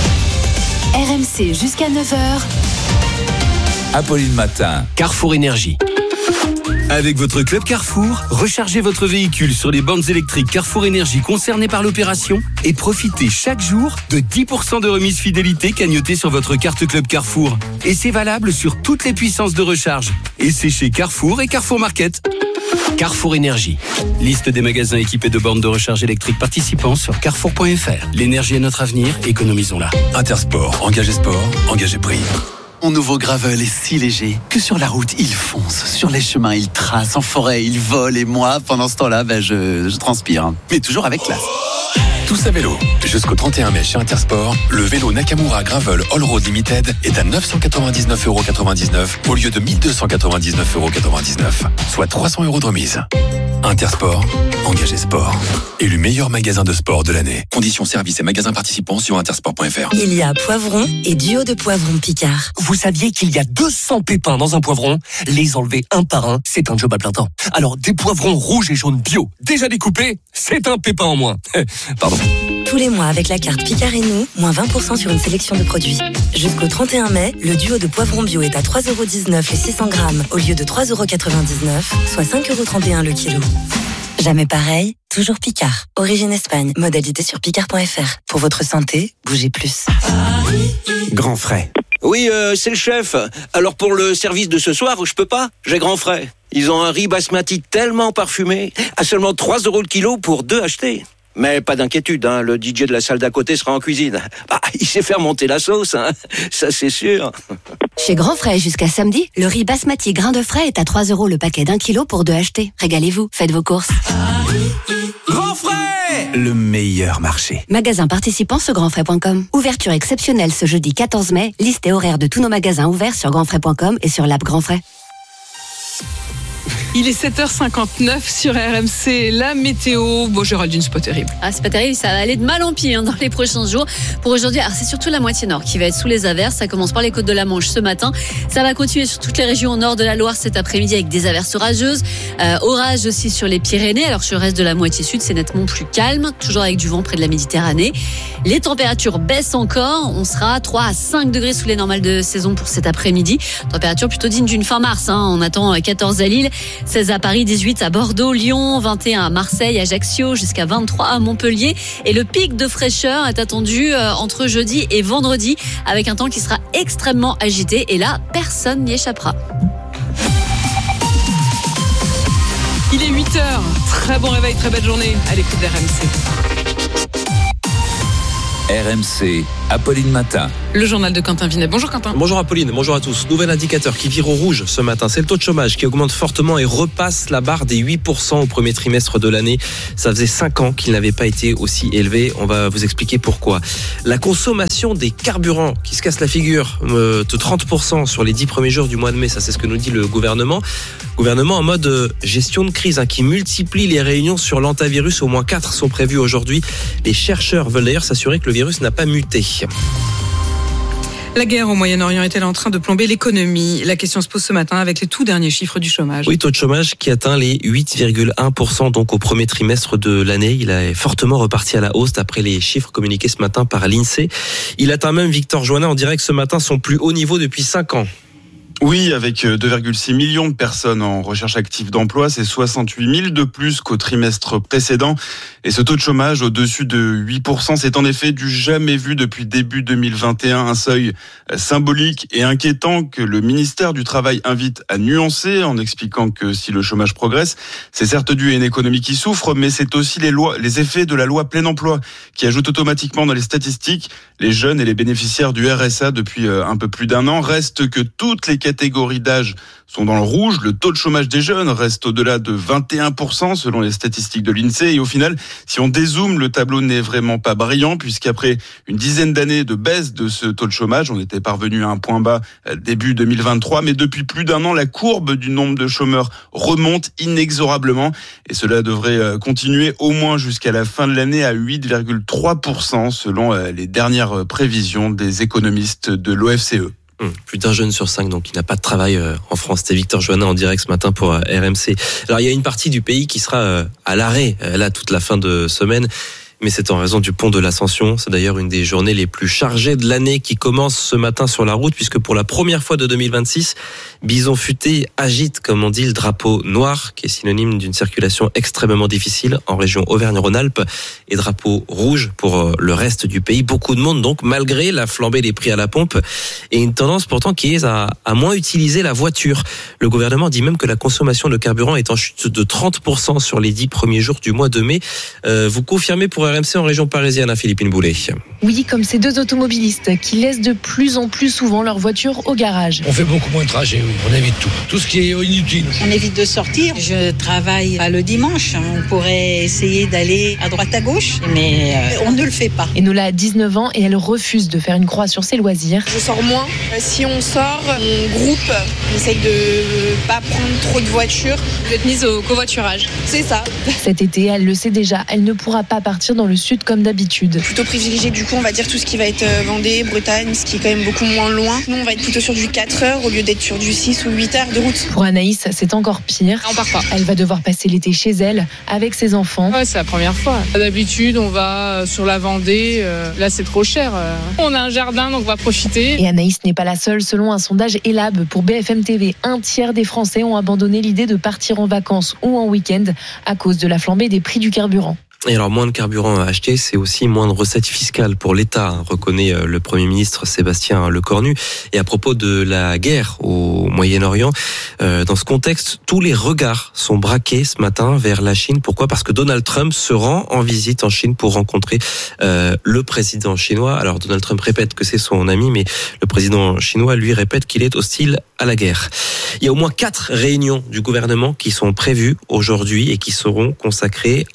Speaker 15: R M C jusqu'à neuf heures.
Speaker 6: Apolline Matin.
Speaker 1: Carrefour Énergie. Avec votre club Carrefour, rechargez votre véhicule sur les bornes électriques Carrefour Énergie concernées par l'opération et profitez chaque jour de dix pour cent de remise fidélité cagnotée sur votre carte club Carrefour. Et c'est valable sur toutes les puissances de recharge. Et c'est chez Carrefour et Carrefour Market. Carrefour Énergie. Liste des magasins équipés de bornes de recharge électrique participants sur carrefour point f r. L'énergie est notre avenir, économisons-la.
Speaker 4: Intersport, engagé sport, engagé prix. Mon nouveau Gravel est si léger que sur la route, il fonce. Sur les chemins, il trace. En forêt, il vole. Et moi, pendant ce temps-là, ben, je, je transpire. Mais toujours avec classe.
Speaker 13: Tous à vélo. Jusqu'au trente et un mai chez Intersport, le vélo Nakamura Gravel All Road Limited est à neuf cent quatre-vingt-dix-neuf euros quatre-vingt-dix-neuf au lieu de mille deux cent quatre-vingt-dix-neuf euros quatre-vingt-dix-neuf, soit trois cents euros de remise. Intersport, engagé sport. Élu meilleur magasin de sport de l'année. Conditions services et magasins participants sur intersport point f r.
Speaker 9: Il y a poivron et duo de poivrons Picard.
Speaker 31: Vous saviez qu'il y a deux cents pépins dans un poivron? Les enlever un par un, c'est un job à plein temps. Alors, des poivrons rouges et jaunes bio, déjà découpés, c'est un pépin en moins. Pardon.
Speaker 9: Tous les mois, avec la carte Picard et nous, moins vingt pour cent sur une sélection de produits. Jusqu'au trente et un mai, le duo de poivrons bio est à trois euros dix-neuf les six cents grammes au lieu de trois euros quatre-vingt-dix-neuf, soit cinq euros trente et un le kilo. Jamais pareil, toujours Picard. Origine Espagne, modalité sur picard point f r. Pour votre santé, bougez plus.
Speaker 31: Grand frais.
Speaker 12: Oui, euh, c'est le chef. Alors pour le service de ce soir, je peux pas. J'ai grand frais. Ils ont un riz basmati tellement parfumé, à seulement trois euros le kilo pour deux achetés. Mais pas d'inquiétude, hein, le D J de la salle d'à côté sera en cuisine. Bah, il sait faire monter la sauce, hein, ça c'est sûr.
Speaker 20: Chez Grand Frais, jusqu'à samedi, le riz basmati grain de frais est à trois euros le paquet d'un kilo pour deux achetés. Régalez-vous, faites vos courses.
Speaker 31: Grand Frais, le meilleur marché.
Speaker 20: Magasin participant sur grand frais point com. Ouverture exceptionnelle ce jeudi quatorze mai. Liste et horaire de tous nos magasins ouverts sur grand frais point com et sur l'app Grand Frais.
Speaker 7: Il est sept heures cinquante-neuf sur R M C. La météo. Bon, Géraldine, c'est pas terrible.
Speaker 2: Ah, c'est pas terrible. Ça va aller de mal en pis hein, dans les prochains jours. Pour aujourd'hui, alors c'est surtout la moitié nord qui va être sous les averses. Ça commence par les côtes de la Manche ce matin. Ça va continuer sur toutes les régions au nord de la Loire cet après-midi avec des averses orageuses. Euh, orages aussi sur les Pyrénées. Alors sur le reste de la moitié sud, c'est nettement plus calme. Toujours avec du vent près de la Méditerranée. Les températures baissent encore. On sera à trois à cinq degrés sous les normales de saison pour cet après-midi. Température plutôt digne d'une fin mars. Hein. On attend quatorze à Lille, seize à Paris, dix-huit à Bordeaux, Lyon, vingt et un à Marseille, Ajaccio, jusqu'à vingt-trois à Montpellier. Et le pic de fraîcheur est attendu entre jeudi et vendredi avec un temps qui sera extrêmement agité. Et là, personne n'y échappera.
Speaker 7: Il est huit heures. Très bon réveil, très belle journée à l'écoute d'R M C.
Speaker 6: R M C, Apolline Matin.
Speaker 7: Le journal de Quentin Vinet. Bonjour Quentin.
Speaker 10: Bonjour Apolline, bonjour à tous. Nouvel indicateur qui vire au rouge ce matin, c'est le taux de chômage qui augmente fortement et repasse la barre des huit pour cent au premier trimestre de l'année. Ça faisait cinq ans qu'il n'avait pas été aussi élevé. On va vous expliquer pourquoi. La consommation des carburants qui se casse la figure euh, de trente pour cent sur les dix premiers jours du mois de mai, ça c'est ce que nous dit le gouvernement. Gouvernement en mode euh, gestion de crise hein, qui multiplie les réunions sur l'antivirus. Au moins quatre sont prévues aujourd'hui. Les chercheurs veulent d'ailleurs s'assurer que le virus n'a pas muté.
Speaker 7: La guerre au Moyen-Orient est-elle en train de plomber l'économie ? La question se pose ce matin avec les tout derniers chiffres du chômage.
Speaker 10: Oui, taux de chômage qui atteint les huit virgule un pour cent donc au premier trimestre de l'année. Il est fortement reparti à la hausse d'après les chiffres communiqués ce matin par l'INSEE. Il atteint même, Victor Joannin, en direct ce matin, son plus haut niveau depuis cinq ans.
Speaker 11: Oui, avec deux virgule six millions de personnes en recherche active d'emploi, c'est soixante-huit mille de plus qu'au trimestre précédent. Et ce taux de chômage au-dessus de huit pour cent, c'est en effet du jamais vu depuis début deux mille vingt et un, un seuil symbolique et inquiétant que le ministère du Travail invite à nuancer en expliquant que si le chômage progresse, c'est certes dû à une économie qui souffre, mais c'est aussi les lois, les effets de la loi plein emploi qui ajoutent automatiquement dans les statistiques les jeunes et les bénéficiaires du R S A depuis un peu plus d'un an. Reste que toutes les catégories d'âge sont dans le rouge. Le taux de chômage des jeunes reste au-delà de vingt et un pour cent selon les statistiques de l'INSEE. Et au final, si on dézoome, le tableau n'est vraiment pas brillant puisqu'après une dizaine d'années de baisse de ce taux de chômage, on était parvenu à un point bas début deux mille vingt-trois. Mais depuis plus d'un an, la courbe du nombre de chômeurs remonte inexorablement. Et cela devrait continuer au moins jusqu'à la fin de l'année à huit virgule trois pour cent selon les dernières prévisions des économistes de l'O F C E.
Speaker 10: Hum, plus d'un jeune sur cinq donc qui n'a pas de travail euh, en France. C'était Victor Joannin en direct ce matin pour euh, R M C. Alors il y a une partie du pays qui sera euh, à l'arrêt euh, là toute la fin de semaine. Mais c'est en raison du pont de l'Ascension. C'est d'ailleurs une des journées les plus chargées de l'année qui commence ce matin sur la route, puisque pour la première fois de deux mille vingt-six, Bison Futé agite, comme on dit, le drapeau noir, qui est synonyme d'une circulation extrêmement difficile en région Auvergne-Rhône-Alpes, et drapeau rouge pour le reste du pays. Beaucoup de monde, donc, malgré la flambée des prix à la pompe, et une tendance pourtant qui est à, à moins utiliser la voiture. Le gouvernement dit même que la consommation de carburant est en chute de trente pour cent sur les dix premiers jours du mois de mai. Euh, vous confirmez pour R M C en région parisienne, à Philippine Boulet.
Speaker 21: Oui, comme ces deux automobilistes qui laissent de plus en plus souvent leur voiture au garage.
Speaker 22: On fait beaucoup moins de trajets, oui. On évite tout. Tout ce qui est inutile.
Speaker 24: On évite de sortir. Je travaille pas le dimanche. On pourrait essayer d'aller à droite à gauche, mais on ne le fait pas.
Speaker 21: Enola a dix-neuf ans et elle refuse de faire une croix sur ses loisirs.
Speaker 25: Je sors moins. Si on sort, on groupe. On essaye de pas prendre trop de voitures.
Speaker 26: Vous êtes mise au covoiturage.
Speaker 25: C'est ça.
Speaker 21: Cet été, elle le sait déjà, elle ne pourra pas partir dans le sud comme d'habitude.
Speaker 25: Plutôt privilégié du coup, on va dire tout ce qui va être Vendée, Bretagne, ce qui est quand même beaucoup moins loin. Nous, on va être plutôt sur du quatre heures au lieu d'être sur du six ou huit heures de route.
Speaker 21: Pour Anaïs, c'est encore pire.
Speaker 26: On part pas.
Speaker 21: Elle va devoir passer l'été chez elle avec ses enfants.
Speaker 26: Ouais, c'est la première fois. D'habitude, on va sur la Vendée. Là, c'est trop cher. On a un jardin, donc on va profiter.
Speaker 21: Et Anaïs n'est pas la seule. Selon un sondage Elab pour B F M T V, un tiers des Français ont abandonné l'idée de partir en vacances ou en week-end à cause de la flambée des prix du carburant.
Speaker 10: Et alors, moins de carburant à acheter, c'est aussi moins de recettes fiscales pour l'État, reconnaît le Premier ministre Sébastien Lecornu. Et à propos de la guerre au Moyen-Orient, euh, dans ce contexte, tous les regards sont braqués ce matin vers la Chine. Pourquoi ? Parce que Donald Trump se rend en visite en Chine pour rencontrer euh, le président chinois. Alors, Donald Trump répète que c'est son ami, mais le président chinois, lui, répète qu'il est hostile à la guerre. Il y a au moins quatre réunions du gouvernement qui sont prévues aujourd'hui et qui seront consacrées à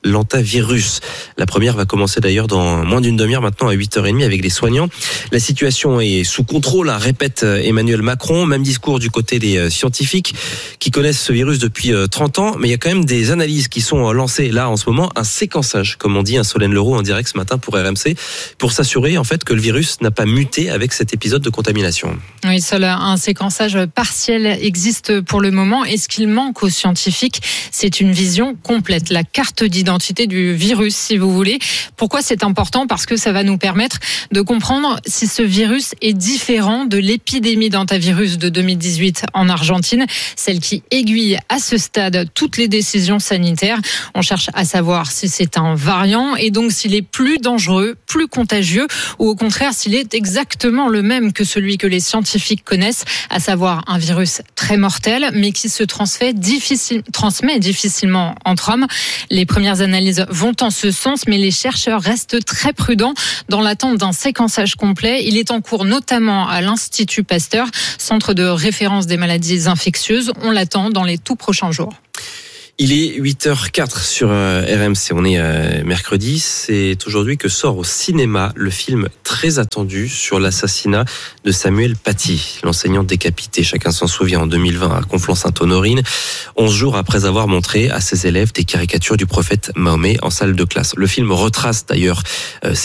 Speaker 10: l'antivirus. La première va commencer d'ailleurs dans moins d'une demi-heure maintenant à huit heures trente avec les soignants. La situation est sous contrôle, hein, répète Emmanuel Macron. Même discours du côté des scientifiques qui connaissent ce virus depuis trente ans. Mais il y a quand même des analyses qui sont lancées là en ce moment. Un séquençage, comme on dit, un Solène Leroux en direct ce matin pour R M C, pour s'assurer en fait que le virus n'a pas muté avec cet épisode de contamination.
Speaker 3: Oui, seul un séquençage partiel existe pour le moment. Et ce qu'il manque aux scientifiques, c'est une vision complète, la carte d'identité du virus, si vous voulez. Pourquoi c'est important ? Parce que ça va nous permettre de comprendre si ce virus est différent de l'épidémie d'hantavirus de deux mille dix-huit en Argentine, celle qui aiguille à ce stade toutes les décisions sanitaires. On cherche à savoir si c'est un variant et donc s'il est plus dangereux, plus contagieux ou au contraire s'il est exactement le même que celui que les scientifiques connaissent, à savoir un virus très mortel mais qui se transmet, difficile, transmet difficilement entre hommes. Les premières analyses vont en ce sens mais les chercheurs restent très prudents dans l'attente d'un séquençage complet. Il est en cours notamment à l'Institut Pasteur, centre de référence des maladies infectieuses. On l'attend dans les tout prochains jours.
Speaker 10: Il est huit heures quatre sur R M C, on est mercredi, c'est aujourd'hui que sort au cinéma le film très attendu sur l'assassinat de Samuel Paty, l'enseignant décapité, chacun s'en souvient, en deux mille vingt à Conflans-Sainte-Honorine, onze jours après avoir montré à ses élèves des caricatures du prophète Mahomet en salle de classe. Le film retrace d'ailleurs